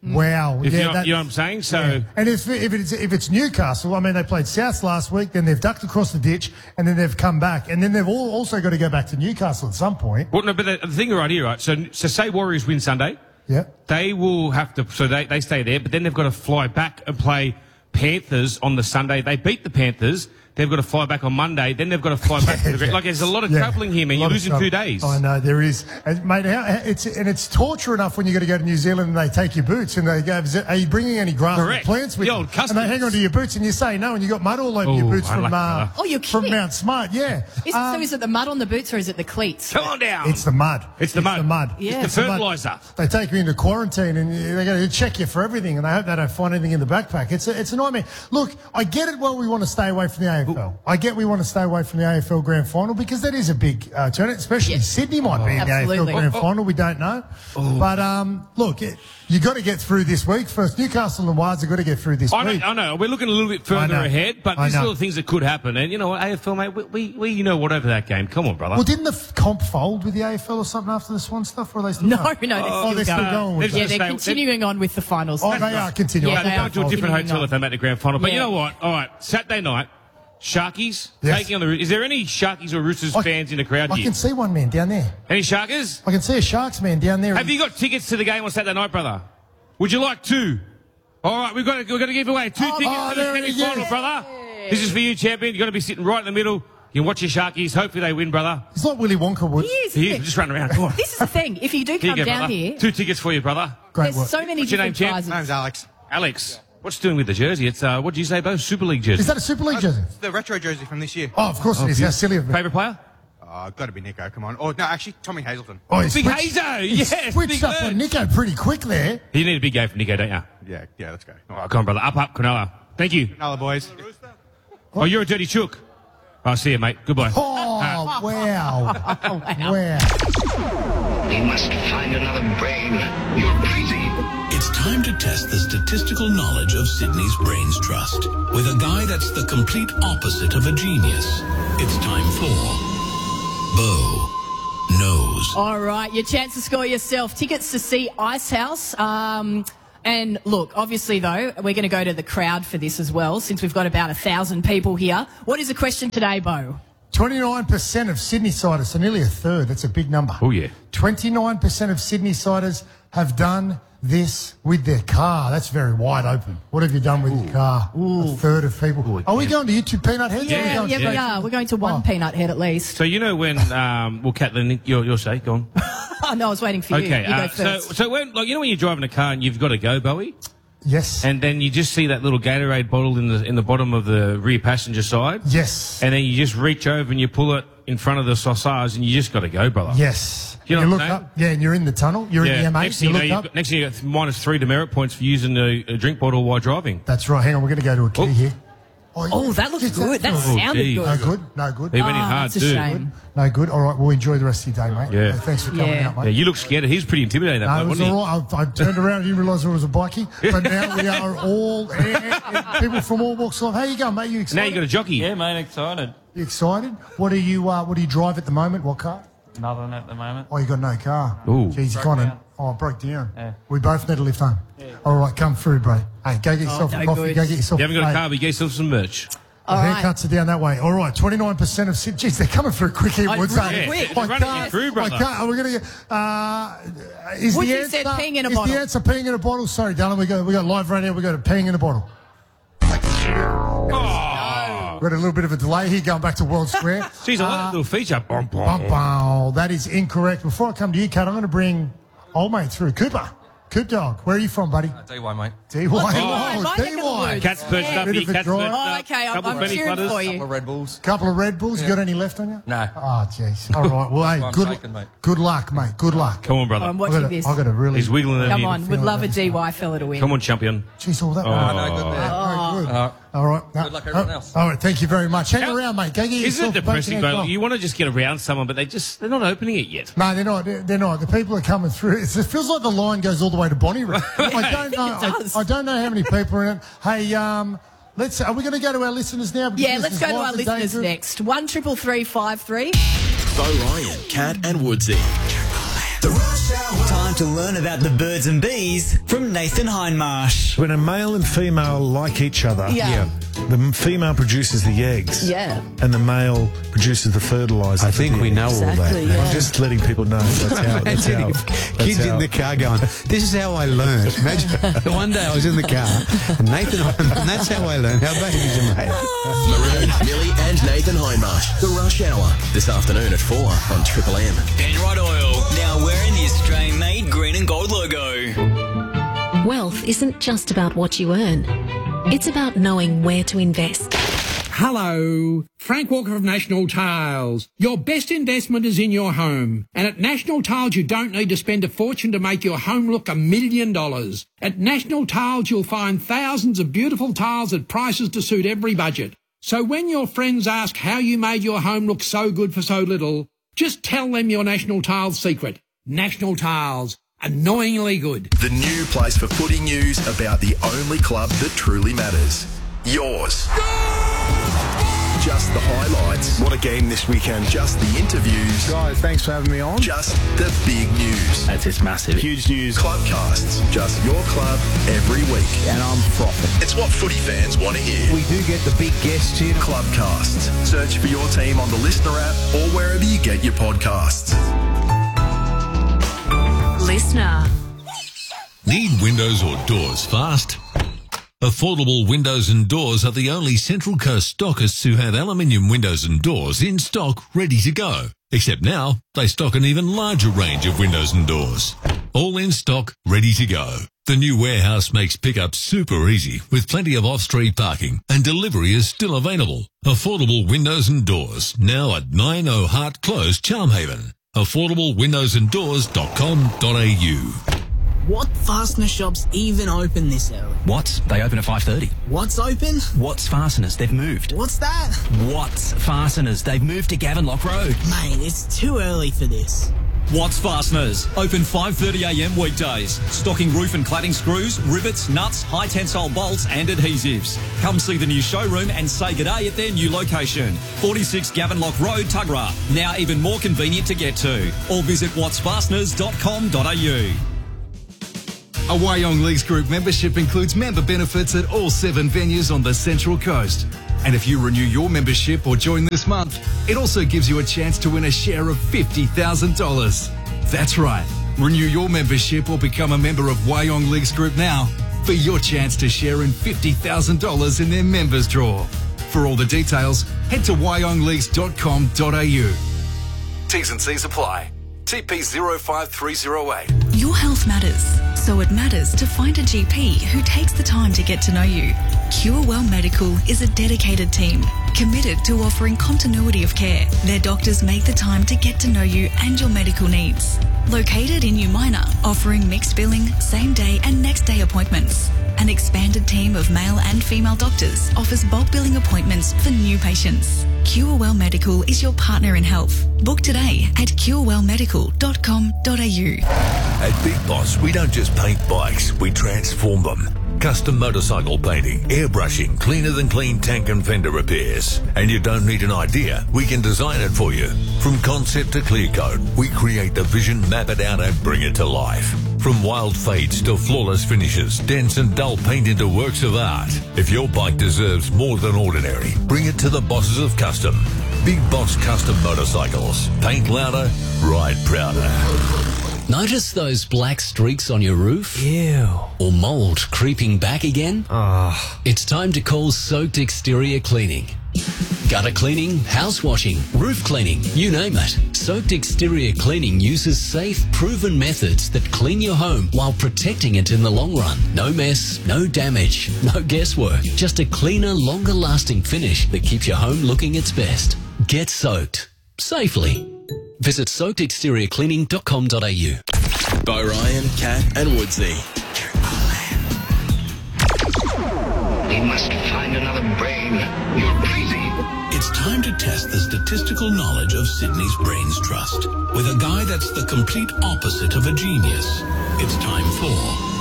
[SPEAKER 9] If
[SPEAKER 4] yeah,
[SPEAKER 9] you know
[SPEAKER 4] that's-
[SPEAKER 9] what I'm saying? So,
[SPEAKER 4] yeah. And if it's Newcastle, I mean, they played South last week, then they've ducked across the ditch, and then they've come back, and then they've also got to go back to Newcastle at some point.
[SPEAKER 9] well, no, but the thing right here, right? So say Warriors win Sunday,
[SPEAKER 4] Yeah.
[SPEAKER 9] they will have to, so they stay there, but then they've got to fly back and play Panthers on the Sunday. They beat the Panthers. They've got to fly back on Monday. Then they've got to fly back to the Like, there's a lot of travelling here, man.
[SPEAKER 4] A
[SPEAKER 9] You're
[SPEAKER 4] lot of
[SPEAKER 9] losing
[SPEAKER 4] travel.
[SPEAKER 9] 2 days.
[SPEAKER 4] I know, there is. And, mate, it's torture enough when you got to go to New Zealand and they take your boots and they go, are you bringing any grass
[SPEAKER 9] Correct.
[SPEAKER 4] and plants with
[SPEAKER 9] The
[SPEAKER 4] you?
[SPEAKER 9] old
[SPEAKER 4] And
[SPEAKER 9] customs.
[SPEAKER 4] they hang on to your boots and you say no and you got mud all over your
[SPEAKER 9] Oh,
[SPEAKER 4] boots
[SPEAKER 9] I
[SPEAKER 4] from,
[SPEAKER 9] like that.
[SPEAKER 5] Oh, you're
[SPEAKER 4] from
[SPEAKER 5] kidding.
[SPEAKER 4] Mount Smart, yeah.
[SPEAKER 5] So is it the mud on the boots or is it the cleats?
[SPEAKER 9] Come on down.
[SPEAKER 4] It's the mud.
[SPEAKER 9] It's the mud.
[SPEAKER 5] Yeah.
[SPEAKER 9] It's the
[SPEAKER 4] mud.
[SPEAKER 9] fertiliser.
[SPEAKER 4] They take you into quarantine and they got to check you for everything and they hope they don't find anything in the backpack. It's a nightmare. Look, I get it. Well, we want to stay away from the AFL. I get we want to stay away from the AFL Grand Final because that is a big tournament, especially
[SPEAKER 5] Yeah.
[SPEAKER 4] Sydney might be in the
[SPEAKER 5] Absolutely.
[SPEAKER 4] AFL Grand Final. We don't know. But look, you got to get through this week first. Newcastle and Wires have got to get through this week.
[SPEAKER 9] I know. We're looking a little bit further
[SPEAKER 4] know.
[SPEAKER 9] ahead, but
[SPEAKER 4] I
[SPEAKER 9] there's
[SPEAKER 4] know.
[SPEAKER 9] little things that could happen. And you know what, AFL, mate, we you know what over that game. Come on, brother.
[SPEAKER 4] Well, didn't the comp fold with the AFL or something after the Swan stuff? Or are they still
[SPEAKER 5] No,
[SPEAKER 4] going?
[SPEAKER 5] no,
[SPEAKER 4] they're still going with
[SPEAKER 9] They're
[SPEAKER 4] it.
[SPEAKER 5] Yeah, they're
[SPEAKER 9] Stay-
[SPEAKER 5] continuing on with the finals.
[SPEAKER 4] Oh, they are continuing.
[SPEAKER 5] Yeah,
[SPEAKER 9] They'll
[SPEAKER 5] they
[SPEAKER 9] go
[SPEAKER 5] are
[SPEAKER 9] to a different
[SPEAKER 5] continuing
[SPEAKER 9] hotel
[SPEAKER 5] on.
[SPEAKER 9] if they make the grand final. But
[SPEAKER 5] Yeah.
[SPEAKER 9] you know what? All right, Saturday night, Sharkies
[SPEAKER 4] Yes.
[SPEAKER 9] taking on the. Is there any Sharkies or Roosters fans in the crowd
[SPEAKER 4] I
[SPEAKER 9] here?
[SPEAKER 4] can see one man down there.
[SPEAKER 9] Any Sharkers?
[SPEAKER 4] I can see a Sharks man down there.
[SPEAKER 9] Have you got tickets to the game on Saturday night, brother? Would you like 2? All right, we've got to give away 2 tickets to the
[SPEAKER 4] there it
[SPEAKER 9] semi-final,
[SPEAKER 4] is.
[SPEAKER 9] brother. This is for you, champion. You're going to be sitting right in the middle. You can watch your Sharkies. Hopefully they win, brother.
[SPEAKER 4] It's like Willy Wonka would.
[SPEAKER 5] Here's
[SPEAKER 9] He
[SPEAKER 5] the
[SPEAKER 9] is.
[SPEAKER 5] thing.
[SPEAKER 9] Just run around. Come on.
[SPEAKER 5] This is the thing. If you do
[SPEAKER 9] Here you
[SPEAKER 5] come
[SPEAKER 9] go,
[SPEAKER 5] down
[SPEAKER 9] brother.
[SPEAKER 5] here,
[SPEAKER 9] 2 tickets for you, brother.
[SPEAKER 4] Great
[SPEAKER 5] there's
[SPEAKER 4] work.
[SPEAKER 5] so many
[SPEAKER 9] What's your name,
[SPEAKER 5] different
[SPEAKER 9] champ?
[SPEAKER 5] prizes.
[SPEAKER 10] My name's Alex.
[SPEAKER 9] Alex, what's doing with the jersey? It's what did you say, Bo? Super League jersey.
[SPEAKER 4] Is that a Super League jersey?
[SPEAKER 10] It's the retro jersey from this year.
[SPEAKER 4] Oh, of course it is. How silly of me.
[SPEAKER 9] Favourite player?
[SPEAKER 10] Got to be Nico. Come on. Oh no, actually Tommy Hazelton.
[SPEAKER 4] Oh, he
[SPEAKER 9] Big
[SPEAKER 4] switched-
[SPEAKER 9] Hazo.
[SPEAKER 4] he
[SPEAKER 9] Yes,
[SPEAKER 4] switched
[SPEAKER 9] big
[SPEAKER 4] up
[SPEAKER 9] man.
[SPEAKER 4] on Nico pretty quick there.
[SPEAKER 9] You need a big game for Nico, don't you?
[SPEAKER 10] Yeah, let's go.
[SPEAKER 9] All right, come on, brother. Up, Cronulla. Thank you.
[SPEAKER 10] Another boys.
[SPEAKER 9] Oh, you're a dirty chook. I'll see you, mate. Goodbye.
[SPEAKER 4] Oh, wow. Wow.
[SPEAKER 13] We must find another brain. You're crazy.
[SPEAKER 3] It's time to test the statistical knowledge of Sydney's Brains Trust with a guy that's the complete opposite of a genius. It's time for Bo Knows.
[SPEAKER 5] All right, your chance to score yourself tickets to see Icehouse. And look, obviously, though, we're going to go to the crowd for this as well, since we've got about 1,000 people here. What is the question today, Bo?
[SPEAKER 4] 29% of Sydney-siders, so nearly a third. That's a big number.
[SPEAKER 9] Oh, yeah.
[SPEAKER 4] 29% of Sydney-siders have done this with their car. That's very wide open. What have you done with your car? A third of people. Are we going to YouTube Peanut Head?
[SPEAKER 5] Yeah, we are. We're going to one Peanut Head at least.
[SPEAKER 9] So you know when, well, Kathleen, your say, go on.
[SPEAKER 5] Oh, no, I was waiting for you.
[SPEAKER 9] Okay,
[SPEAKER 5] You go first.
[SPEAKER 9] so when, like, you know when you're driving a car and you've got to go, Bowie?
[SPEAKER 4] Yes.
[SPEAKER 9] And then you just see that little Gatorade bottle in the bottom of the rear passenger side?
[SPEAKER 4] Yes.
[SPEAKER 9] And then you just reach over and you pull it in front of the sausage and you just got to go, brother.
[SPEAKER 4] Yes.
[SPEAKER 9] You know
[SPEAKER 4] You
[SPEAKER 9] what
[SPEAKER 4] look
[SPEAKER 9] I'm saying?
[SPEAKER 4] up, yeah, and you're in the tunnel. You're in the M8.
[SPEAKER 9] Next thing you know, next thing you got -3 demerit points for using a drink bottle while driving.
[SPEAKER 4] That's right. Hang on, we're going to go to a key here.
[SPEAKER 5] Oh, that looks good. That sounded
[SPEAKER 9] geez.
[SPEAKER 5] good.
[SPEAKER 4] No good. No good.
[SPEAKER 9] He went in hard,
[SPEAKER 5] it's a
[SPEAKER 9] too.
[SPEAKER 5] shame.
[SPEAKER 4] No good. All right, we'll enjoy the rest of your day, mate.
[SPEAKER 9] Yeah.
[SPEAKER 4] Thanks for coming out, mate.
[SPEAKER 9] Yeah, you look scared. He's pretty intimidating, that
[SPEAKER 4] No, it
[SPEAKER 9] bloke,
[SPEAKER 4] was
[SPEAKER 9] wasn't he?
[SPEAKER 4] all right. I turned around and didn't realise it was a bikie. But now we are all people from all walks of life. How you going, mate? You excited?
[SPEAKER 9] Now you got a jockey.
[SPEAKER 14] Yeah, mate, excited.
[SPEAKER 4] You excited? What do you drive at the moment? What car?
[SPEAKER 14] Nothing at the moment.
[SPEAKER 4] Oh, you got no car.
[SPEAKER 9] Ooh.
[SPEAKER 4] Jeez, you
[SPEAKER 14] Broke
[SPEAKER 4] kind of.
[SPEAKER 14] down.
[SPEAKER 4] Oh, it broke down.
[SPEAKER 14] Yeah.
[SPEAKER 4] We both need to lift home. Yeah. All right, come through, bro. Hey, go get yourself
[SPEAKER 5] no
[SPEAKER 4] a coffee.
[SPEAKER 5] good.
[SPEAKER 4] Go get yourself.
[SPEAKER 9] You haven't got a
[SPEAKER 4] hey,
[SPEAKER 9] car, but you get yourself some merch.
[SPEAKER 4] The haircuts are down that way. All right, 29% of Sydney. Jeez, they're coming through quick here.
[SPEAKER 5] Oh,
[SPEAKER 4] Woods.
[SPEAKER 5] really quick.
[SPEAKER 9] They're running you through, brother.
[SPEAKER 4] We're going to get. Is
[SPEAKER 5] Woodsy
[SPEAKER 4] the answer,
[SPEAKER 5] said peeing in a
[SPEAKER 4] is
[SPEAKER 5] bottle.
[SPEAKER 4] the answer peeing in a bottle? Sorry, darling. We got live radio. We got a peeing in a bottle.
[SPEAKER 9] Oh.
[SPEAKER 4] We've got a little bit of a delay here going back to World Square.
[SPEAKER 9] Jeez, I like that little feature. Bum, bum.
[SPEAKER 4] Bum, bum. That is incorrect. Before I come to you, Kat, I'm going to bring old mate through. Cooper. Coop Dog. Where are you from, buddy?
[SPEAKER 14] DY, mate.
[SPEAKER 4] DY.
[SPEAKER 5] Oh,
[SPEAKER 4] Oh,
[SPEAKER 5] my neck of the
[SPEAKER 4] DY.
[SPEAKER 5] woods.
[SPEAKER 9] Cat's perched
[SPEAKER 5] Yeah.
[SPEAKER 9] up
[SPEAKER 4] Bit
[SPEAKER 9] here.
[SPEAKER 4] of a
[SPEAKER 9] Cat's
[SPEAKER 4] drive.
[SPEAKER 9] perched
[SPEAKER 5] Oh,
[SPEAKER 9] up.
[SPEAKER 5] okay,
[SPEAKER 9] Couple
[SPEAKER 5] I'm
[SPEAKER 9] penny
[SPEAKER 5] cheering
[SPEAKER 9] flutters.
[SPEAKER 5] for you.
[SPEAKER 14] Couple of Red Bulls.
[SPEAKER 4] Couple of Red Bulls. You got any left on you?
[SPEAKER 14] No.
[SPEAKER 4] Oh, jeez. All right. Well, hey,
[SPEAKER 14] I'm
[SPEAKER 4] good,
[SPEAKER 14] shaking, mate.
[SPEAKER 4] good luck, mate. Good luck.
[SPEAKER 9] Come on, brother.
[SPEAKER 5] I'm watching this.
[SPEAKER 4] I got a really.
[SPEAKER 9] He's wiggling it
[SPEAKER 5] Come
[SPEAKER 9] in.
[SPEAKER 5] on, would love a DY fella to win.
[SPEAKER 9] Come on, champion.
[SPEAKER 4] Jeez, all that.
[SPEAKER 9] Oh.
[SPEAKER 14] No, good there.
[SPEAKER 4] Oh, good.
[SPEAKER 14] Uh,
[SPEAKER 4] All right.
[SPEAKER 14] Good luck, everyone else.
[SPEAKER 4] All right. Thank you very much. Hang
[SPEAKER 9] How-
[SPEAKER 4] around, mate. Go get
[SPEAKER 9] Isn't
[SPEAKER 4] yourself
[SPEAKER 9] it
[SPEAKER 4] a bacon
[SPEAKER 9] depressing,
[SPEAKER 4] egg
[SPEAKER 9] though?
[SPEAKER 4] roll.
[SPEAKER 9] You want to just get around someone, but they're not opening it yet.
[SPEAKER 4] No, they're not. They're not. The people are coming through. It feels like the line goes all the way to Bonnyrigg. I don't know.
[SPEAKER 5] it does.
[SPEAKER 4] I don't know how many people are in it. Hey, let's. Are we going to go to our listeners now? Because
[SPEAKER 5] Yeah,
[SPEAKER 4] this
[SPEAKER 5] let's
[SPEAKER 4] is
[SPEAKER 5] go to
[SPEAKER 4] live
[SPEAKER 5] our
[SPEAKER 4] and
[SPEAKER 5] listeners
[SPEAKER 4] dangerous.
[SPEAKER 5] next. 133353.
[SPEAKER 2] Bo Ryan, Kat and Woodsy.
[SPEAKER 13] The Rush Hour.
[SPEAKER 15] Time to learn about the birds and bees from Nathan Hindmarsh.
[SPEAKER 16] When a male and female like each other,
[SPEAKER 5] Yeah.
[SPEAKER 16] the female produces the eggs,
[SPEAKER 5] Yeah.
[SPEAKER 16] and the male produces the fertilizer.
[SPEAKER 17] I think we know all that.
[SPEAKER 5] Exactly, yeah.
[SPEAKER 16] I'm just letting people know. That's how.
[SPEAKER 17] Kids in the car going, this is how I learned. Imagine one day I was in the car and Nathan, and that's how I learned how babies are made.
[SPEAKER 2] Maroon, Millie and Nathan Hindmarsh. The Rush Hour. This afternoon at 4 on Triple M.
[SPEAKER 15] Penrod Oil, now wearing the Australian-made green and gold logo.
[SPEAKER 18] Wealth isn't just about what you earn. It's about knowing where to invest.
[SPEAKER 19] Hello, Frank Walker of National Tiles. Your best investment is in your home. And at National Tiles, you don't need to spend a fortune to make your home look $1 million. At National Tiles, you'll find thousands of beautiful tiles at prices to suit every budget. So when your friends ask how you made your home look so good for so little, just tell them your National Tiles secret. National Tiles. Annoyingly good.
[SPEAKER 2] The new place for footy news about the only club that truly matters. Yours. Just the highlights. What a game this weekend. Just the interviews.
[SPEAKER 16] Guys, thanks for having me on.
[SPEAKER 2] Just the big news.
[SPEAKER 17] That's just massive.
[SPEAKER 16] Huge news.
[SPEAKER 2] Clubcasts. Just your club every week.
[SPEAKER 17] And I'm frothing.
[SPEAKER 2] It's what footy fans want to hear.
[SPEAKER 17] We do get the big guests here.
[SPEAKER 2] Clubcasts. Search for your team on the Listener app or wherever you get your podcasts.
[SPEAKER 18] Listener.
[SPEAKER 20] Need windows or doors fast? Affordable Windows and Doors are the only Central Coast stockists who have aluminium windows and doors in stock ready to go. Except now, they stock an even larger range of windows and doors. All in stock, ready to go. The new warehouse makes pickup super easy with plenty of off-street parking and delivery is still available. Affordable Windows and Doors, now at 90 Hart Close, Charmhaven. AffordableWindowsandDoors.com.au.
[SPEAKER 21] What fastener shops even open this early?
[SPEAKER 22] Watts, they open at 5:30.
[SPEAKER 21] What's open?
[SPEAKER 22] Watts Fasteners, they've moved.
[SPEAKER 21] What's that?
[SPEAKER 22] Watts Fasteners, they've moved to Gavenlock Road.
[SPEAKER 21] Mate, it's too early for this.
[SPEAKER 23] Watts Fasteners, open 5:30am weekdays. Stocking roof and cladding screws, rivets, nuts, high tensile bolts and adhesives. Come see the new showroom and say g'day at their new location. 46 Gavenlock Road, Tuggerah. Now even more convenient to get to. Or visit wattsfasteners.com.au.
[SPEAKER 24] A Wyong Leagues Group membership includes member benefits at all 7 venues on the Central Coast. And if you renew your membership or join this month, it also gives you a chance to win a share of $50,000. That's right. Renew your membership or become a member of Wyong Leagues Group now for your chance to share in $50,000 in their members draw. For all the details, head to wyongleagues.com.au. T's and C's apply. TP 05308.
[SPEAKER 25] Your health matters, so it matters to find a GP who takes the time to get to know you. CureWell Medical is a dedicated team committed to offering continuity of care. Their doctors make the time to get to know you and your medical needs. Located in New Minor, offering mixed billing, same day and next day appointments. An expanded team of male and female doctors offers bulk billing appointments for new patients. CureWell Medical is your partner in health. Book today at curewellmedical.com.au.
[SPEAKER 3] At Big Boss, we don't just paint bikes, we transform them. Custom motorcycle painting, airbrushing, cleaner than clean tank and fender repairs. And you don't need an idea, we can design it for you. From concept to clear coat, we create the vision, map it out and bring it to life. From wild fades to flawless finishes, dense and dull paint into works of art. If your bike deserves more than ordinary, bring it to the bosses of Custom. Big Boss Custom Motorcycles. Paint louder, ride prouder.
[SPEAKER 26] Notice those black streaks on your roof?
[SPEAKER 16] Ew.
[SPEAKER 26] Or mould creeping back again? It's time to call Soaked Exterior Cleaning. Gutter cleaning, house washing, roof cleaning, you name it. Soaked Exterior Cleaning uses safe, proven methods that clean your home while protecting it in the long run. No mess, no damage, no guesswork. Just a cleaner, longer lasting finish that keeps your home looking its best. Get soaked. Safely. Visit soakedexteriorcleaning.com.au.
[SPEAKER 2] Bo Ryan, Kat and Woodsy.
[SPEAKER 13] We must find another brain. You're crazy.
[SPEAKER 3] It's time to test the statistical knowledge of Sydney's Brains Trust with a guy that's the complete opposite of a genius. It's time for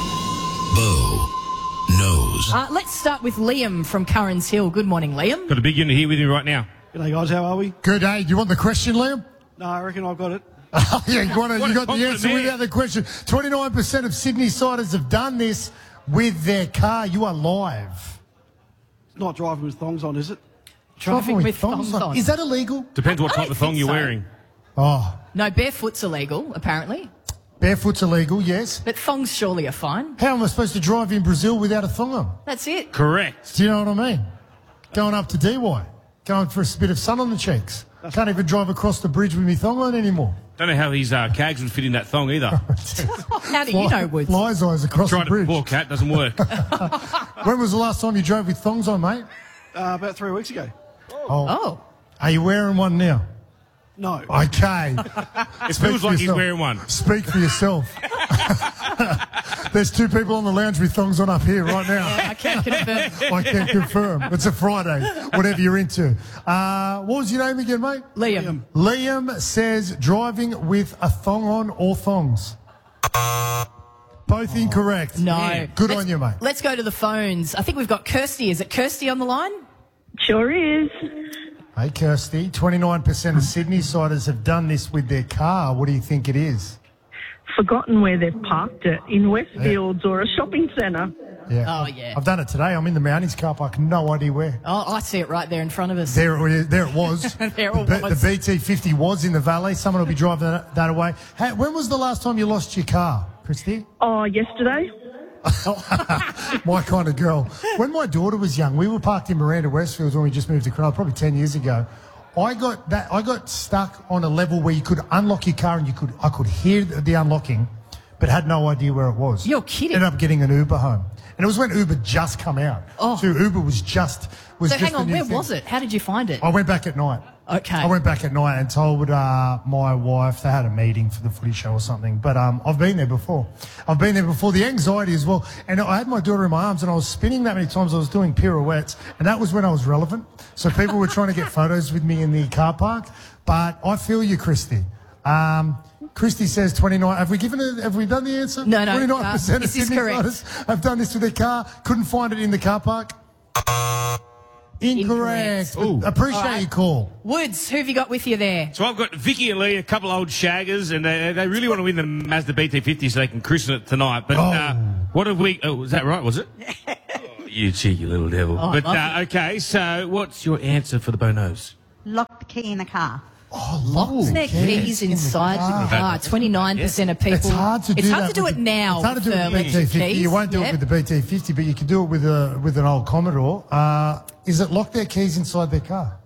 [SPEAKER 3] Bo Knows.
[SPEAKER 5] Let's start with Liam from Currans Hill. Good morning, Liam.
[SPEAKER 9] Got a big unit here with you right now.
[SPEAKER 4] G'day, guys. How are we? Good day. Do you want the question, Liam?
[SPEAKER 7] No, I reckon I've got it.
[SPEAKER 4] Yeah, you got the answer without the question. 29% of Sydney-siders have done this with their car. You are live.
[SPEAKER 7] It's not driving with thongs on, is it?
[SPEAKER 5] Driving with thongs on.
[SPEAKER 4] Is that illegal?
[SPEAKER 9] Depends what type of thong you're wearing.
[SPEAKER 4] Oh.
[SPEAKER 5] No, barefoot's illegal, apparently.
[SPEAKER 4] Barefoot's illegal, yes.
[SPEAKER 5] But thongs surely are fine.
[SPEAKER 4] How am I supposed to drive in Brazil without a thong on?
[SPEAKER 5] That's it.
[SPEAKER 9] Correct.
[SPEAKER 4] Do you know what I mean? Going up to DY. Going for a bit of sun on the cheeks. Can't even drive across the bridge with me thong on anymore.
[SPEAKER 9] Don't know how his cags would fit in that thong either.
[SPEAKER 5] How do you know, Woods?
[SPEAKER 4] Fly's eyes across the bridge.
[SPEAKER 9] Tried it before, Cat. Doesn't work.
[SPEAKER 4] When was the last time you drove with thongs on, mate?
[SPEAKER 7] About 3 weeks ago.
[SPEAKER 4] Oh. Are you wearing one now?
[SPEAKER 7] No.
[SPEAKER 4] Okay.
[SPEAKER 9] It feels like he's wearing one.
[SPEAKER 4] Speak for yourself. There's 2 people on the lounge with thongs on up here right now.
[SPEAKER 5] I can confirm.
[SPEAKER 4] I can confirm. It's a Friday, whatever you're into. What was your name again, mate?
[SPEAKER 5] Liam.
[SPEAKER 4] Liam says driving with a thong on or thongs. Both incorrect.
[SPEAKER 5] No.
[SPEAKER 4] Yeah. Good on you, mate.
[SPEAKER 5] Let's go to the phones. I think we've got Kirsty. Is it Kirsty on the line?
[SPEAKER 6] Sure is.
[SPEAKER 4] Hey, Kirsty. 29% of Sydney-siders have done this with their car. What do you think it is?
[SPEAKER 6] Forgotten where they've parked it, in Westfields or a shopping centre.
[SPEAKER 4] Yeah.
[SPEAKER 5] Oh, yeah.
[SPEAKER 4] I've done it today. I'm in the Mounties car park. No idea where.
[SPEAKER 5] Oh, I see it right there in front of us.
[SPEAKER 4] There it was.
[SPEAKER 5] There it was.
[SPEAKER 4] The BT50 was in the valet. Someone will be driving that away. Hey, when was the last time you lost your car, Christy?
[SPEAKER 6] Oh, yesterday.
[SPEAKER 4] My kind of girl. When my daughter was young, we were parked in Miranda Westfields when we just moved to Cronulla, probably 10 years ago. I got stuck on a level where you could unlock your car and I could hear the unlocking, but had no idea where it was.
[SPEAKER 5] You're kidding.
[SPEAKER 4] Ended up getting an Uber home. And it was when Uber just come out.
[SPEAKER 5] Oh.
[SPEAKER 4] So Uber was just
[SPEAKER 5] So hang on,
[SPEAKER 4] the new
[SPEAKER 5] where
[SPEAKER 4] thing.
[SPEAKER 5] was it? How did you find it?
[SPEAKER 4] I went back at night.
[SPEAKER 5] Okay.
[SPEAKER 4] I went back at night and told my wife they had a meeting for the footy show or something. But I've been there before. The anxiety as well. And I had my daughter in my arms and I was spinning that many times. I was doing pirouettes. And that was when I was relevant. So people were trying to get photos with me in the car park. But I feel you, Christy. Christy says 29. Have we done the answer?
[SPEAKER 5] No.
[SPEAKER 4] 29% of
[SPEAKER 5] this is
[SPEAKER 4] Sydney
[SPEAKER 5] correct.
[SPEAKER 4] riders have done this with their car. Couldn't find it in the car park. Incorrect. Appreciate your call.
[SPEAKER 5] Woods, who have you got with you there?
[SPEAKER 9] So I've got Vicky and Lee, a couple of old shaggers, and they really want to win the Mazda BT50 so they can christen it tonight. But what have we... Oh, was that right, was it? You cheeky little devil.
[SPEAKER 5] Oh,
[SPEAKER 9] okay, so what's your answer for the Bonos?
[SPEAKER 1] Lock the key in the car.
[SPEAKER 5] Lots their keys inside the car. 29% of people.
[SPEAKER 4] It's hard to do
[SPEAKER 5] it now.
[SPEAKER 4] It's hard to do it with the BT50. You won't do it with the BT50, but you can do it with an old Commodore. Is it lock their keys inside their car?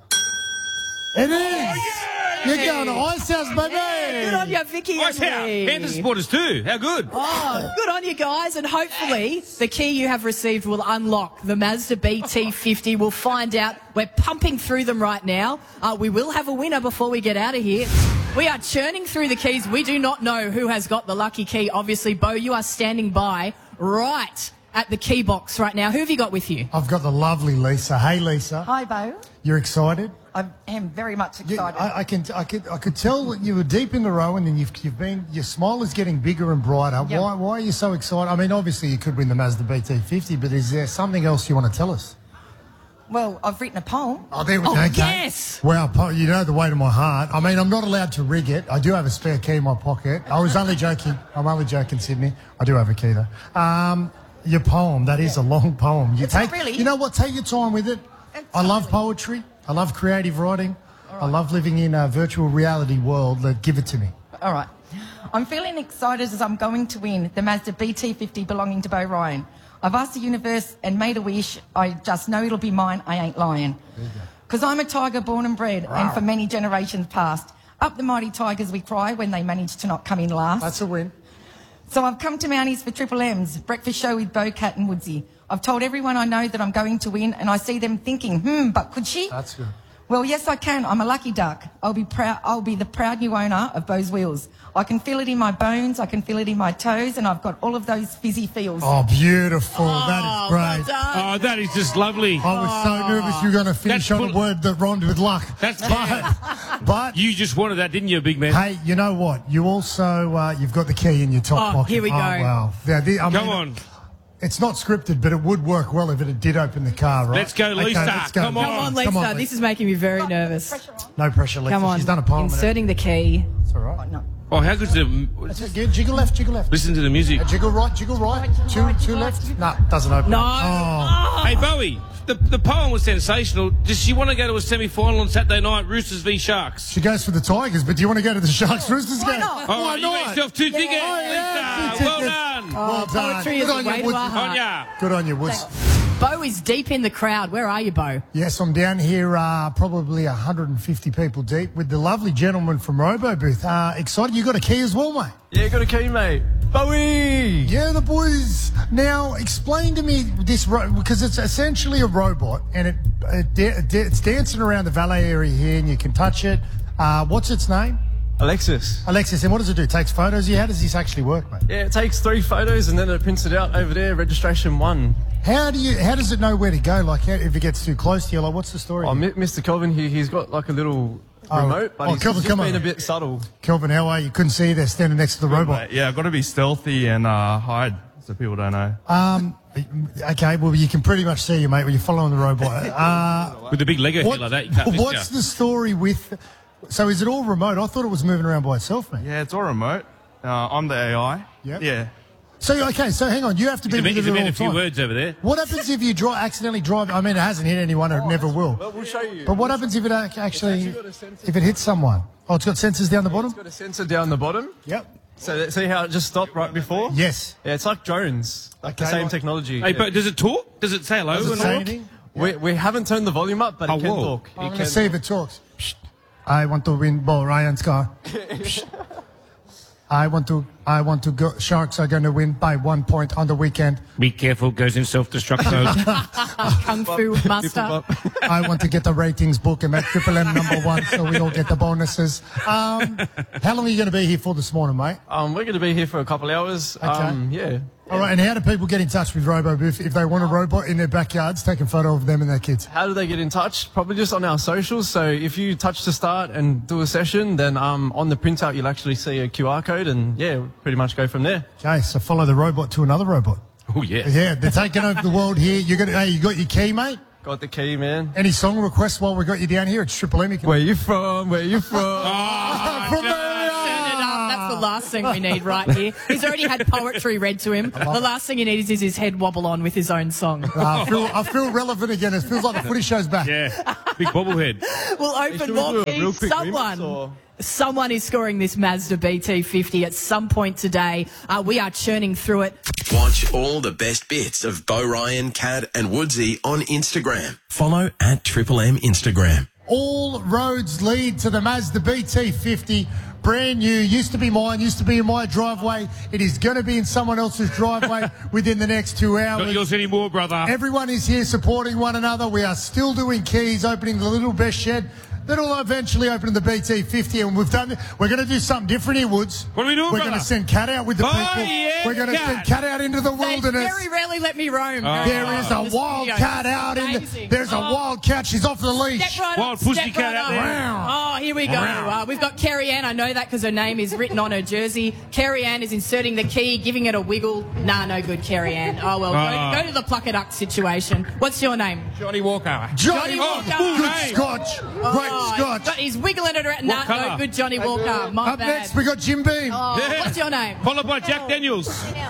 [SPEAKER 4] It is. You're going to Ice House, baby.
[SPEAKER 5] Good on you, Vicky.
[SPEAKER 9] Ice House. Panther supporters too. How good?
[SPEAKER 5] Oh, good on you guys. And hopefully the key you have received will unlock the Mazda BT50. We'll find out. We're pumping through them right now. We will have a winner before we get out of here. We are churning through the keys. We do not know who has got the lucky key. Obviously, Bo, you are standing by right at the key box right now. Who have you got with you?
[SPEAKER 4] I've got the lovely Lisa. Hey, Lisa.
[SPEAKER 8] Hi, Bo.
[SPEAKER 4] You're excited?
[SPEAKER 8] I am very much excited.
[SPEAKER 4] I could tell that you were deep in the row, and then your smile is getting bigger and brighter.
[SPEAKER 8] Yep.
[SPEAKER 4] Why are you so excited? I mean, obviously you could win the Mazda BT50, but is there something else you want to tell us?
[SPEAKER 8] Well, I've written a poem.
[SPEAKER 4] Okay.
[SPEAKER 5] Yes!
[SPEAKER 4] Well, you know the weight of my heart. I mean, I'm not allowed to rig it. I do have a spare key in my pocket. I was only joking. I'm only joking, Sydney. I do have a key though. Your poem, that is a long poem.
[SPEAKER 8] Not really.
[SPEAKER 4] You know what? Take your time with it. I love poetry. I love creative writing. I love living in a virtual reality world. Give it to me.
[SPEAKER 8] All right. I'm feeling excited as I'm going to win the Mazda BT50 belonging to Bo Ryan. I've asked the universe and made a wish. I just know it'll be mine. I ain't lying. Because I'm a tiger born and bred, and for many generations past. Up the mighty tigers we cry when they manage to not come in last.
[SPEAKER 4] That's a win.
[SPEAKER 8] So I've come to Mounties for Triple M's, breakfast show with Bo, Cat and Woodsy. I've told everyone I know that I'm going to win, and I see them thinking, but could she?
[SPEAKER 4] That's good.
[SPEAKER 8] Well, yes, I can. I'm a lucky duck. I'll be the proud new owner of Bo's Wheels. I can feel it in my bones, I can feel it in my toes, and I've got all of those fizzy feels.
[SPEAKER 4] Oh, beautiful. That is great.
[SPEAKER 9] Oh, that is just lovely.
[SPEAKER 4] I was so nervous you were going to finish on a word that rhymed with luck. But
[SPEAKER 9] you just wanted that, didn't you, big man?
[SPEAKER 4] Hey, you know what? You also, you've got the key in your top pocket.
[SPEAKER 5] Here we go.
[SPEAKER 4] Wow.
[SPEAKER 9] Come on.
[SPEAKER 4] It's not scripted, but it would work well if it did open the car, right?
[SPEAKER 9] Let's go, Lisa.
[SPEAKER 4] Let's go.
[SPEAKER 9] Come on,
[SPEAKER 5] Lisa. This is making me very nervous.
[SPEAKER 4] No pressure, Lisa.
[SPEAKER 5] Come on.
[SPEAKER 4] She's done a poem.
[SPEAKER 5] Inserting the key.
[SPEAKER 4] It's all right.
[SPEAKER 9] Oh, how good's the...
[SPEAKER 4] Jiggle left, jiggle left.
[SPEAKER 9] Listen to the music.
[SPEAKER 4] Jiggle right. Two left. No, doesn't open.
[SPEAKER 5] No.
[SPEAKER 4] Oh.
[SPEAKER 9] Hey, Bowie, the poem was sensational. Does she want to go to a semi-final on Saturday night, Roosters v Sharks?
[SPEAKER 4] She goes for the Tigers, but do you want to go to the Sharks-Roosters game?
[SPEAKER 8] not?
[SPEAKER 9] Why not? You got yourself 2 tickets, Lisa. Well done.
[SPEAKER 4] Well done.
[SPEAKER 5] Poetry is the way to our heart.
[SPEAKER 4] Good on you, Woods.
[SPEAKER 5] Bo is deep in the crowd. Where are you, Bo?
[SPEAKER 4] Yes, I'm down here probably 150 people deep with the lovely gentleman from Robo Booth. Excited? You got a key as well, mate?
[SPEAKER 10] Yeah, got a key, mate. Bowie!
[SPEAKER 4] Yeah, the boys. Now, explain to me this, because it's essentially a robot, and it's dancing around the valet area here, and you can touch it. What's its name?
[SPEAKER 10] Alexis.
[SPEAKER 4] And what does it do? It takes photos? How does this actually work, mate?
[SPEAKER 10] Yeah, it takes 3 photos and then it prints it out over there, registration 1.
[SPEAKER 4] How does it know where to go? Like, if it gets too close to you, like, what's the story?
[SPEAKER 10] Oh, Mr. Kelvin, he's got like a little remote, but he's
[SPEAKER 4] Kelvin,
[SPEAKER 10] just been a bit subtle.
[SPEAKER 4] Kelvin, how are you? Couldn't see you there standing next to the robot.
[SPEAKER 10] Mate. Yeah, I've got to be stealthy and hide so people don't know.
[SPEAKER 4] Okay, well, you can pretty much see you, mate, when you're following the robot.
[SPEAKER 9] With the big Lego head like that, you can't miss
[SPEAKER 4] What's the story with... So is it all remote? I thought it was moving around by itself, mate.
[SPEAKER 10] Yeah, it's all remote. I'm the AI.
[SPEAKER 4] Yep.
[SPEAKER 10] Yeah.
[SPEAKER 4] So, hang on. You have to be with it all the
[SPEAKER 9] a few
[SPEAKER 4] time.
[SPEAKER 9] words over there.
[SPEAKER 4] What happens if you accidentally drive... I mean, it hasn't hit anyone. It never will.
[SPEAKER 10] Well, we'll show you.
[SPEAKER 4] But what happens if it actually... If it hits someone? Oh, it's got sensors down the bottom?
[SPEAKER 10] It's got a sensor down the bottom.
[SPEAKER 4] Yep.
[SPEAKER 10] So see how it just stopped right before?
[SPEAKER 4] Yes.
[SPEAKER 10] Yeah, it's like drones. Like the same technology.
[SPEAKER 9] Hey, but does it talk? Does it say hello?
[SPEAKER 4] Does it say anything?
[SPEAKER 10] We haven't turned the volume up, but it can talk.
[SPEAKER 4] I'm going to see if it talks. I want to win Bo Ryan's car. I want to go. Sharks are going to win by 1 point on the weekend.
[SPEAKER 9] Be careful, goes in self-destruct mode.
[SPEAKER 5] Kung Fu Master.
[SPEAKER 4] I want to get the ratings book and make Triple M #1 so we all get the bonuses. How long are you going to be here for this morning, mate?
[SPEAKER 10] We're going to be here for a couple hours.
[SPEAKER 4] Okay.
[SPEAKER 10] Yeah.
[SPEAKER 4] All right, and how do people get in touch with RoboBooth if they want a robot in their backyards? Take a photo of them and their kids.
[SPEAKER 10] How do they get in touch? Probably just on our socials. So if you touch to start and do a session, then on the printout you'll actually see a QR code, and yeah, pretty much go from there.
[SPEAKER 4] Okay, so follow the robot to another robot.
[SPEAKER 9] Oh yeah.
[SPEAKER 4] Yeah, they're taking over the world here. You got your key, mate?
[SPEAKER 10] Got the key, man.
[SPEAKER 4] Any song requests while we got you down here? It's Triple M.
[SPEAKER 10] Where you from? Where you from?
[SPEAKER 4] From
[SPEAKER 5] That's the last thing we need right here. He's already had poetry read to him. The last thing he needs is his head wobble on with his own song.
[SPEAKER 4] I feel relevant again. It feels like the footy show's back.
[SPEAKER 9] Yeah, big bobblehead.
[SPEAKER 5] We'll open more keys. Someone is scoring this Mazda BT50 at some point today. We are churning through it.
[SPEAKER 2] Watch all the best bits of Bo Ryan, Cad and Woodsy on Instagram. Follow at Triple M Instagram.
[SPEAKER 4] All roads lead to the Mazda BT50. Brand new, used to be mine, used to be in my driveway. It is going to be in someone else's driveway within the next 2 hours.
[SPEAKER 9] Not yours anymore, brother.
[SPEAKER 4] Everyone is here supporting one another. We are still doing keys, opening the little best shed. That'll eventually open the BT50, and we're going to do something different here, Woods.
[SPEAKER 9] What are we doing,
[SPEAKER 4] We're going to send Cat out with the people.
[SPEAKER 9] Yeah,
[SPEAKER 4] we're going to send Cat out into the wilderness.
[SPEAKER 5] They very rarely let me roam.
[SPEAKER 4] There is a wild cat out in there's a wild cat. She's off the leash.
[SPEAKER 9] Wild pussy cat out there.
[SPEAKER 5] Oh, here we go. We've got Kerry Ann. I know that because her name is written on her jersey. Kerry Ann is inserting the key, giving it a wiggle. Nah, no good, Kerry Ann. Oh, well, go to the Pluck-a-Duck situation. What's your name?
[SPEAKER 9] Johnny Walker.
[SPEAKER 4] Johnny Walker. Good Scotch. Great Scotch.
[SPEAKER 5] He's wiggling it around. Nah, no good, Johnny Walker. My
[SPEAKER 4] Up
[SPEAKER 5] bad.
[SPEAKER 4] next, we got Jim Beam.
[SPEAKER 5] What's your name?
[SPEAKER 9] Followed by Jack Daniels.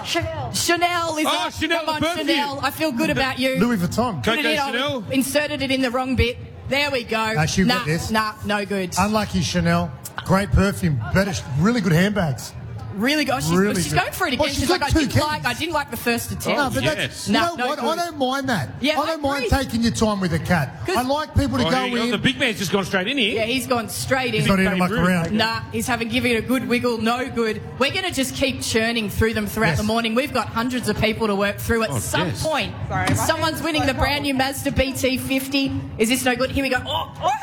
[SPEAKER 5] Chanel is up.
[SPEAKER 9] Chanel,
[SPEAKER 5] Come on,
[SPEAKER 9] perfume.
[SPEAKER 5] Chanel. I feel good about you.
[SPEAKER 4] Louis Vuitton.
[SPEAKER 5] Put it in.
[SPEAKER 9] Chanel.
[SPEAKER 5] Inserted it in the wrong bit. There we go.
[SPEAKER 4] She'll get this.
[SPEAKER 5] Nah, no good.
[SPEAKER 4] Unlucky Chanel. Great perfume. Really good handbags.
[SPEAKER 5] Really good. She's going for it again.
[SPEAKER 4] Well,
[SPEAKER 5] she's like, I didn't like the first attempt.
[SPEAKER 4] No, but that's, you know what? I don't mind that.
[SPEAKER 5] Yeah,
[SPEAKER 4] I don't mind taking your time with a cat. I like people to go in.
[SPEAKER 9] The big man's just gone straight in here.
[SPEAKER 5] Yeah, he's gone straight in.
[SPEAKER 4] He's not even muck around.
[SPEAKER 5] Nah, he's giving it a good wiggle. No good. We're going to just keep churning through them throughout the morning. We've got hundreds of people to work through. At some point, someone's winning the brand new Mazda BT50. Is this no good? Here we go.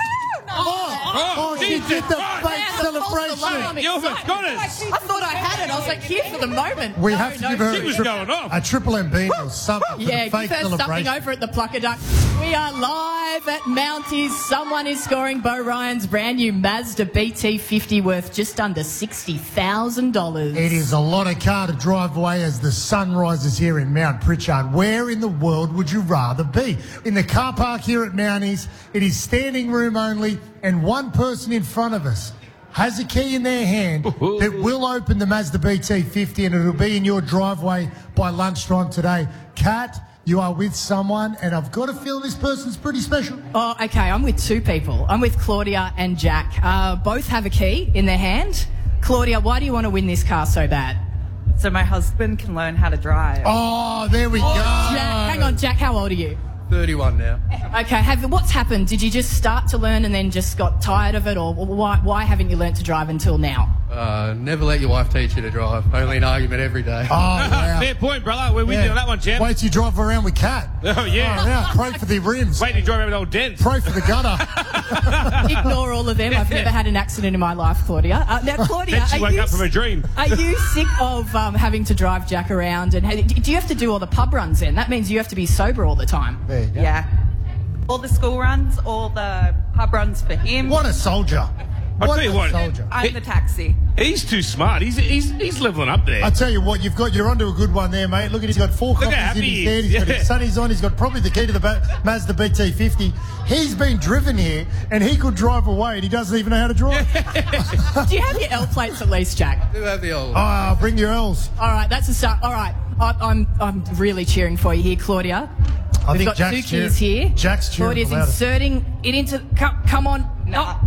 [SPEAKER 4] She did the fake celebration.
[SPEAKER 5] I thought I had it. I was like, here for the moment.
[SPEAKER 4] We have to give her a Triple M bean or something for the
[SPEAKER 5] give
[SPEAKER 4] fake
[SPEAKER 5] her something
[SPEAKER 4] celebration.
[SPEAKER 5] over at the Pluck-a-Duck. We are live at Mounties. Someone is scoring Bo Ryan's brand new Mazda BT50 worth just under $60,000.
[SPEAKER 4] It is a lot of car to drive away as the sun rises here in Mount Pritchard. Where in the world would you rather be? In the car park here at Mounties, it is standing room only, and one person in front of us has a key in their hand that will open the Mazda BT50, and it'll be in your driveway by lunchtime today. Kat, you are with someone, and I've got to feel this person's pretty special.
[SPEAKER 5] Oh, okay. I'm with two people. I'm with Claudia and Jack. Both have a key in their hand. Claudia, why do you want to win this car so bad?
[SPEAKER 11] So my husband can learn how to drive.
[SPEAKER 4] Oh, there we go.
[SPEAKER 5] Jack, hang on, Jack, how old are you?
[SPEAKER 10] 31 now.
[SPEAKER 5] Okay, what's happened? Did you just start to learn and then just got tired of it, or why haven't you learnt to drive until now?
[SPEAKER 10] Never let your wife teach you to drive. Only an argument every day.
[SPEAKER 4] Oh, wow.
[SPEAKER 9] Fair point, brother. We're with you on that one, Jim.
[SPEAKER 4] Wait till you drive around with Kat.
[SPEAKER 9] Oh, yeah.
[SPEAKER 4] Pray for the rims.
[SPEAKER 9] Wait till you drive around with old dents.
[SPEAKER 4] Pray for the gutter.
[SPEAKER 5] Ignore all of them. I've never had an accident in my life, Claudia. Now, Claudia,
[SPEAKER 9] she woke up from a dream.
[SPEAKER 5] Are you sick of having to drive Jack around? And do you have to do all the pub runs then? That means you have to be sober all the time.
[SPEAKER 4] There you go.
[SPEAKER 11] Yeah. All the school runs, all the pub runs for him.
[SPEAKER 4] What a soldier.
[SPEAKER 9] I'll tell you what.
[SPEAKER 11] I'm the taxi.
[SPEAKER 9] He's too smart. He's leveling up there.
[SPEAKER 4] I tell you what, you're onto a good one there, mate. Look at, he's got 4 copies in his hand. He's got his sunnies on. He's got probably the key to the Mazda BT50. He's been driven here, and he could drive away, and he doesn't even know how to drive.
[SPEAKER 5] Do you have your L plates at least, Jack?
[SPEAKER 10] I do have the L's.
[SPEAKER 4] Oh, bring your L's.
[SPEAKER 5] All right, that's a start. All right, I'm really cheering for you here, Claudia. We've got
[SPEAKER 4] Jack's
[SPEAKER 5] 2 keys here.
[SPEAKER 4] Jack's cheering.
[SPEAKER 5] Claudia's inserting it into. Come on. No.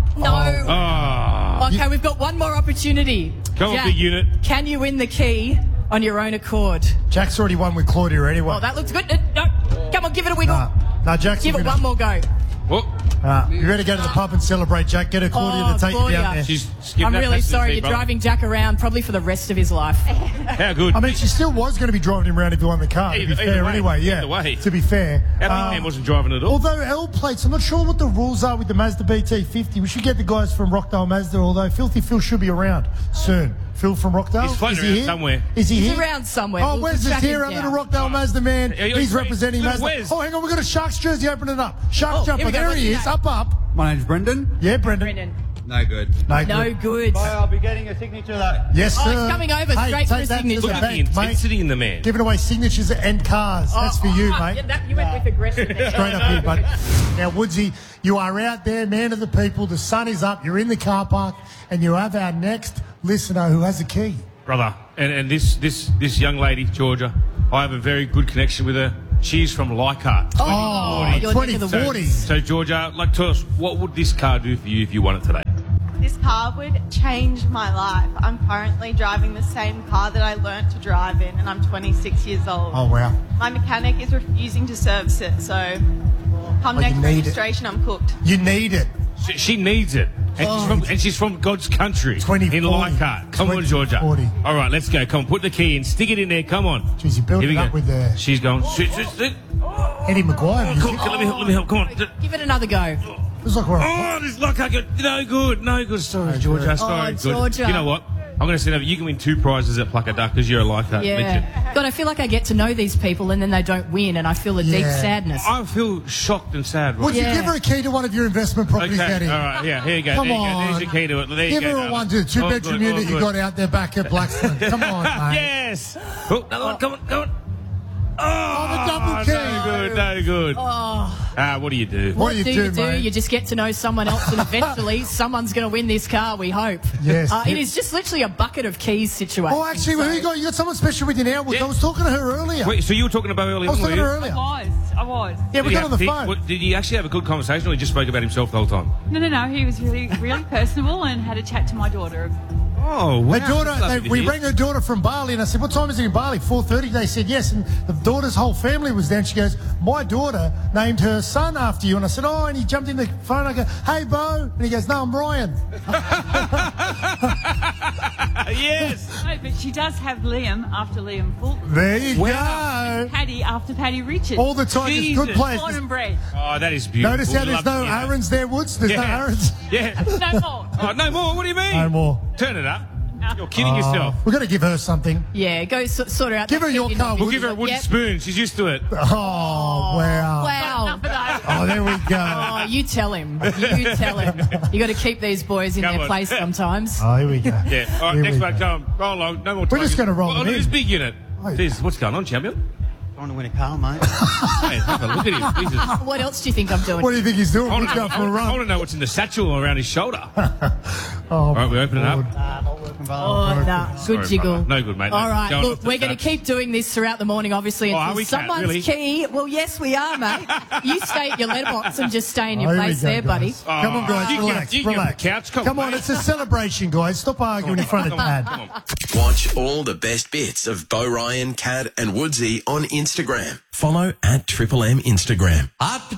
[SPEAKER 9] Oh.
[SPEAKER 5] Okay, we've got one more opportunity.
[SPEAKER 9] Come
[SPEAKER 5] Jack,
[SPEAKER 9] on, big unit.
[SPEAKER 5] Can you win the key on your own accord?
[SPEAKER 4] Jack's already won with Claudia anyway.
[SPEAKER 5] Oh, that looks good. No, come on, give it a wiggle.
[SPEAKER 4] No, Jack's
[SPEAKER 5] give it one more go.
[SPEAKER 9] Oh.
[SPEAKER 4] You better go to the pub and celebrate, Jack. Get a Claudia to take you down there.
[SPEAKER 5] I'm really sorry. You're driving Jack around probably for the rest of his life.
[SPEAKER 9] How good?
[SPEAKER 4] I mean, she still was going to be driving him around if he won the car. To be fair, anyway. Yeah. To be fair.
[SPEAKER 9] Our man wasn't driving at all.
[SPEAKER 4] Although L plates, I'm not sure what the rules are with the Mazda BT50. We should get the guys from Rockdale Mazda, although Filthy Phil should be around soon. Phil from Rockdale.
[SPEAKER 9] He's floating around somewhere.
[SPEAKER 4] Is he
[SPEAKER 5] He's
[SPEAKER 4] here?
[SPEAKER 5] around somewhere.
[SPEAKER 4] Oh,
[SPEAKER 5] We'll
[SPEAKER 4] Wes is
[SPEAKER 5] track
[SPEAKER 4] here
[SPEAKER 5] him
[SPEAKER 4] under
[SPEAKER 5] down.
[SPEAKER 4] the Rockdale Mazda man.
[SPEAKER 9] Yeah,
[SPEAKER 4] He's representing
[SPEAKER 9] Little
[SPEAKER 4] Mazda.
[SPEAKER 9] Wes.
[SPEAKER 4] Oh, hang on, we've got a Sharks jersey opening up. Sharks
[SPEAKER 5] Here
[SPEAKER 4] jumper.
[SPEAKER 5] we go.
[SPEAKER 4] There
[SPEAKER 5] What's
[SPEAKER 4] he
[SPEAKER 5] his
[SPEAKER 4] is.
[SPEAKER 5] name?
[SPEAKER 4] Up.
[SPEAKER 12] My name's Brendan.
[SPEAKER 4] Yeah, Brendan.
[SPEAKER 12] No good.
[SPEAKER 5] No good.
[SPEAKER 12] I'll be getting a signature that.
[SPEAKER 4] Yes,
[SPEAKER 5] Oh,
[SPEAKER 4] sir.
[SPEAKER 5] he's coming over straight for
[SPEAKER 4] take
[SPEAKER 5] a
[SPEAKER 4] that to
[SPEAKER 5] signature.
[SPEAKER 4] the
[SPEAKER 9] Look at the
[SPEAKER 4] bank, mate.
[SPEAKER 9] intensity in the man.
[SPEAKER 4] Giving away signatures and cars. That's for you, mate.
[SPEAKER 5] You went with aggression there.
[SPEAKER 4] Straight up here, bud. Now, Woodsy, you are out there, man of the people. The sun is up. You're in the car park, and you have our next listener who has a key.
[SPEAKER 9] Brother, and this young lady, Georgia, I have a very good connection with her. She's from Leichhardt.
[SPEAKER 5] Oh, your neck of the woods.
[SPEAKER 9] So, Georgia, tell us, what would this car do for you if you won it today?
[SPEAKER 14] This car would change my life. I'm currently driving the same car that I learnt to drive in, and I'm 26 years old.
[SPEAKER 4] Oh, wow.
[SPEAKER 14] My mechanic is refusing to service it, so come
[SPEAKER 4] Oh,
[SPEAKER 14] next
[SPEAKER 4] you need
[SPEAKER 14] registration, I'm cooked.
[SPEAKER 4] You need it.
[SPEAKER 9] She needs it. And she's from God's country.
[SPEAKER 4] 2040.
[SPEAKER 9] In Leichhardt. Come on, Georgia.
[SPEAKER 4] 2040.
[SPEAKER 9] All right, let's go. Come on, put the key in. Stick it in there. Come on.
[SPEAKER 4] Jeez, you built
[SPEAKER 9] Here
[SPEAKER 4] it
[SPEAKER 9] we
[SPEAKER 4] up
[SPEAKER 9] go.
[SPEAKER 4] with the
[SPEAKER 9] She's going.
[SPEAKER 4] Eddie Maguire.
[SPEAKER 9] Come on, let me help. Come on.
[SPEAKER 5] Give it another go.
[SPEAKER 4] It's like we're
[SPEAKER 9] Oh, this Leichhardt. No good. Sorry, Georgia. Sorry. Good.
[SPEAKER 5] Georgia.
[SPEAKER 9] You know what? I'm going to send over. You can win 2 prizes at Pluck a Duck because you're a Leichhardt legend.
[SPEAKER 5] Yeah. God, I feel like I get to know these people and then they don't win and I feel a deep sadness.
[SPEAKER 9] I feel shocked and sad. Right?
[SPEAKER 4] Would you give her a key to one of your investment properties,
[SPEAKER 9] Okay,
[SPEAKER 4] Daddy?
[SPEAKER 9] all right, yeah, here you go.
[SPEAKER 4] Come
[SPEAKER 9] there you
[SPEAKER 4] on.
[SPEAKER 9] go. There's your key to it. There you
[SPEAKER 4] Give
[SPEAKER 9] go,
[SPEAKER 4] her a
[SPEAKER 9] darling.
[SPEAKER 4] 1, 2, two-bedroom
[SPEAKER 9] good,
[SPEAKER 4] unit you
[SPEAKER 9] good.
[SPEAKER 4] got out there back at Blackstone. Come on, mate.
[SPEAKER 9] Yes. Oh, another one. Come on. Oh,
[SPEAKER 4] the double key.
[SPEAKER 9] No good.
[SPEAKER 5] Oh.
[SPEAKER 9] What do you do?
[SPEAKER 5] What do you do? You just get to know someone else and eventually someone's going to win this car, we hope.
[SPEAKER 4] Yes.
[SPEAKER 5] It is just literally a bucket of keys situation.
[SPEAKER 4] Oh, actually, who you got? You got someone special with you now.
[SPEAKER 9] Yeah.
[SPEAKER 4] I was talking to her earlier.
[SPEAKER 9] Wait, so you were talking about earlier?
[SPEAKER 4] I was talking to her
[SPEAKER 9] were you?
[SPEAKER 4] earlier.
[SPEAKER 11] I was.
[SPEAKER 4] Yeah, we got on the phone.
[SPEAKER 9] Did you actually have a good conversation or he just spoke about himself the whole time?
[SPEAKER 11] No. He was really personable and had a chat to my daughter.
[SPEAKER 9] Oh, wow.
[SPEAKER 4] Her daughter,
[SPEAKER 9] That's lovely to
[SPEAKER 4] we
[SPEAKER 9] hear.
[SPEAKER 4] rang her daughter from Bali, and I said, "What time is it in Bali?" 4:30. They said yes, and the daughter's whole family was there. And she goes, "My daughter named her son after you." And I said, "Oh," and he jumped in the phone. I go, "Hey, Bo," and he goes, "No, I'm Ryan."
[SPEAKER 9] Yes.
[SPEAKER 11] No, but she does have Liam after Liam Fulton.
[SPEAKER 4] There you go.
[SPEAKER 11] Paddy after Paddy Richards.
[SPEAKER 4] All the time, it's good players.
[SPEAKER 11] Born and bred.
[SPEAKER 9] Oh, that is beautiful.
[SPEAKER 4] Notice how there's no Aarons there, Woods. There's no Aarons.
[SPEAKER 9] Yeah.
[SPEAKER 11] No more.
[SPEAKER 9] Oh, no more? What do you mean?
[SPEAKER 4] No more.
[SPEAKER 9] Turn it up. You're kidding yourself.
[SPEAKER 4] We're going to give her something.
[SPEAKER 5] Yeah, go sort her out.
[SPEAKER 4] Give her your car.
[SPEAKER 9] We'll give her a wooden spoon. She's used to it.
[SPEAKER 4] Oh, wow.
[SPEAKER 5] Wow.
[SPEAKER 4] Oh, there we go.
[SPEAKER 5] Oh, you tell him. You tell him. You got to keep these boys in
[SPEAKER 9] Come
[SPEAKER 5] their
[SPEAKER 9] on.
[SPEAKER 5] place sometimes.
[SPEAKER 4] Oh, here we go.
[SPEAKER 9] Yeah. All right,
[SPEAKER 4] Here
[SPEAKER 9] next
[SPEAKER 4] we
[SPEAKER 9] one.
[SPEAKER 4] go.
[SPEAKER 9] Come on. Roll along. No more
[SPEAKER 4] We're just gonna roll
[SPEAKER 9] on
[SPEAKER 4] them in.
[SPEAKER 9] this big unit.
[SPEAKER 4] Oh,
[SPEAKER 9] Jeez, what's going on, champion?
[SPEAKER 12] Trying to win a car, mate.
[SPEAKER 9] Hey, have a look at him. Jesus.
[SPEAKER 5] What else do you think I'm doing?
[SPEAKER 4] What do you think he's doing?
[SPEAKER 9] I
[SPEAKER 4] We're
[SPEAKER 9] want
[SPEAKER 4] going for a
[SPEAKER 9] to
[SPEAKER 4] run.
[SPEAKER 9] know what's in the satchel around his shoulder.
[SPEAKER 4] Oh,
[SPEAKER 9] All right, we open it up.
[SPEAKER 5] Oh, nah,
[SPEAKER 9] Sorry,
[SPEAKER 5] good jiggle.
[SPEAKER 9] brother. No good, mate.
[SPEAKER 5] All
[SPEAKER 9] No.
[SPEAKER 5] right,
[SPEAKER 9] Go on
[SPEAKER 5] look,
[SPEAKER 9] to the
[SPEAKER 5] we're going to keep doing this throughout the morning, obviously,
[SPEAKER 9] Oh,
[SPEAKER 5] until
[SPEAKER 9] are we, Kat?
[SPEAKER 5] someone's
[SPEAKER 9] Really?
[SPEAKER 5] key. Well, yes, we are, mate. You stay at your letterbox and just stay in your
[SPEAKER 4] Oh, here we
[SPEAKER 5] place
[SPEAKER 4] go,
[SPEAKER 5] there, buddy.
[SPEAKER 4] guys. Come on, guys,
[SPEAKER 9] you can-
[SPEAKER 4] relax,
[SPEAKER 9] you can
[SPEAKER 4] relax.
[SPEAKER 9] couch.
[SPEAKER 4] Come on, it's a celebration, guys. Stop arguing in front of Dad.
[SPEAKER 9] Come on.
[SPEAKER 2] Watch all the best bits of Bo Ryan, Cad and Woodsy on Instagram. Follow at Triple M Instagram.
[SPEAKER 3] Up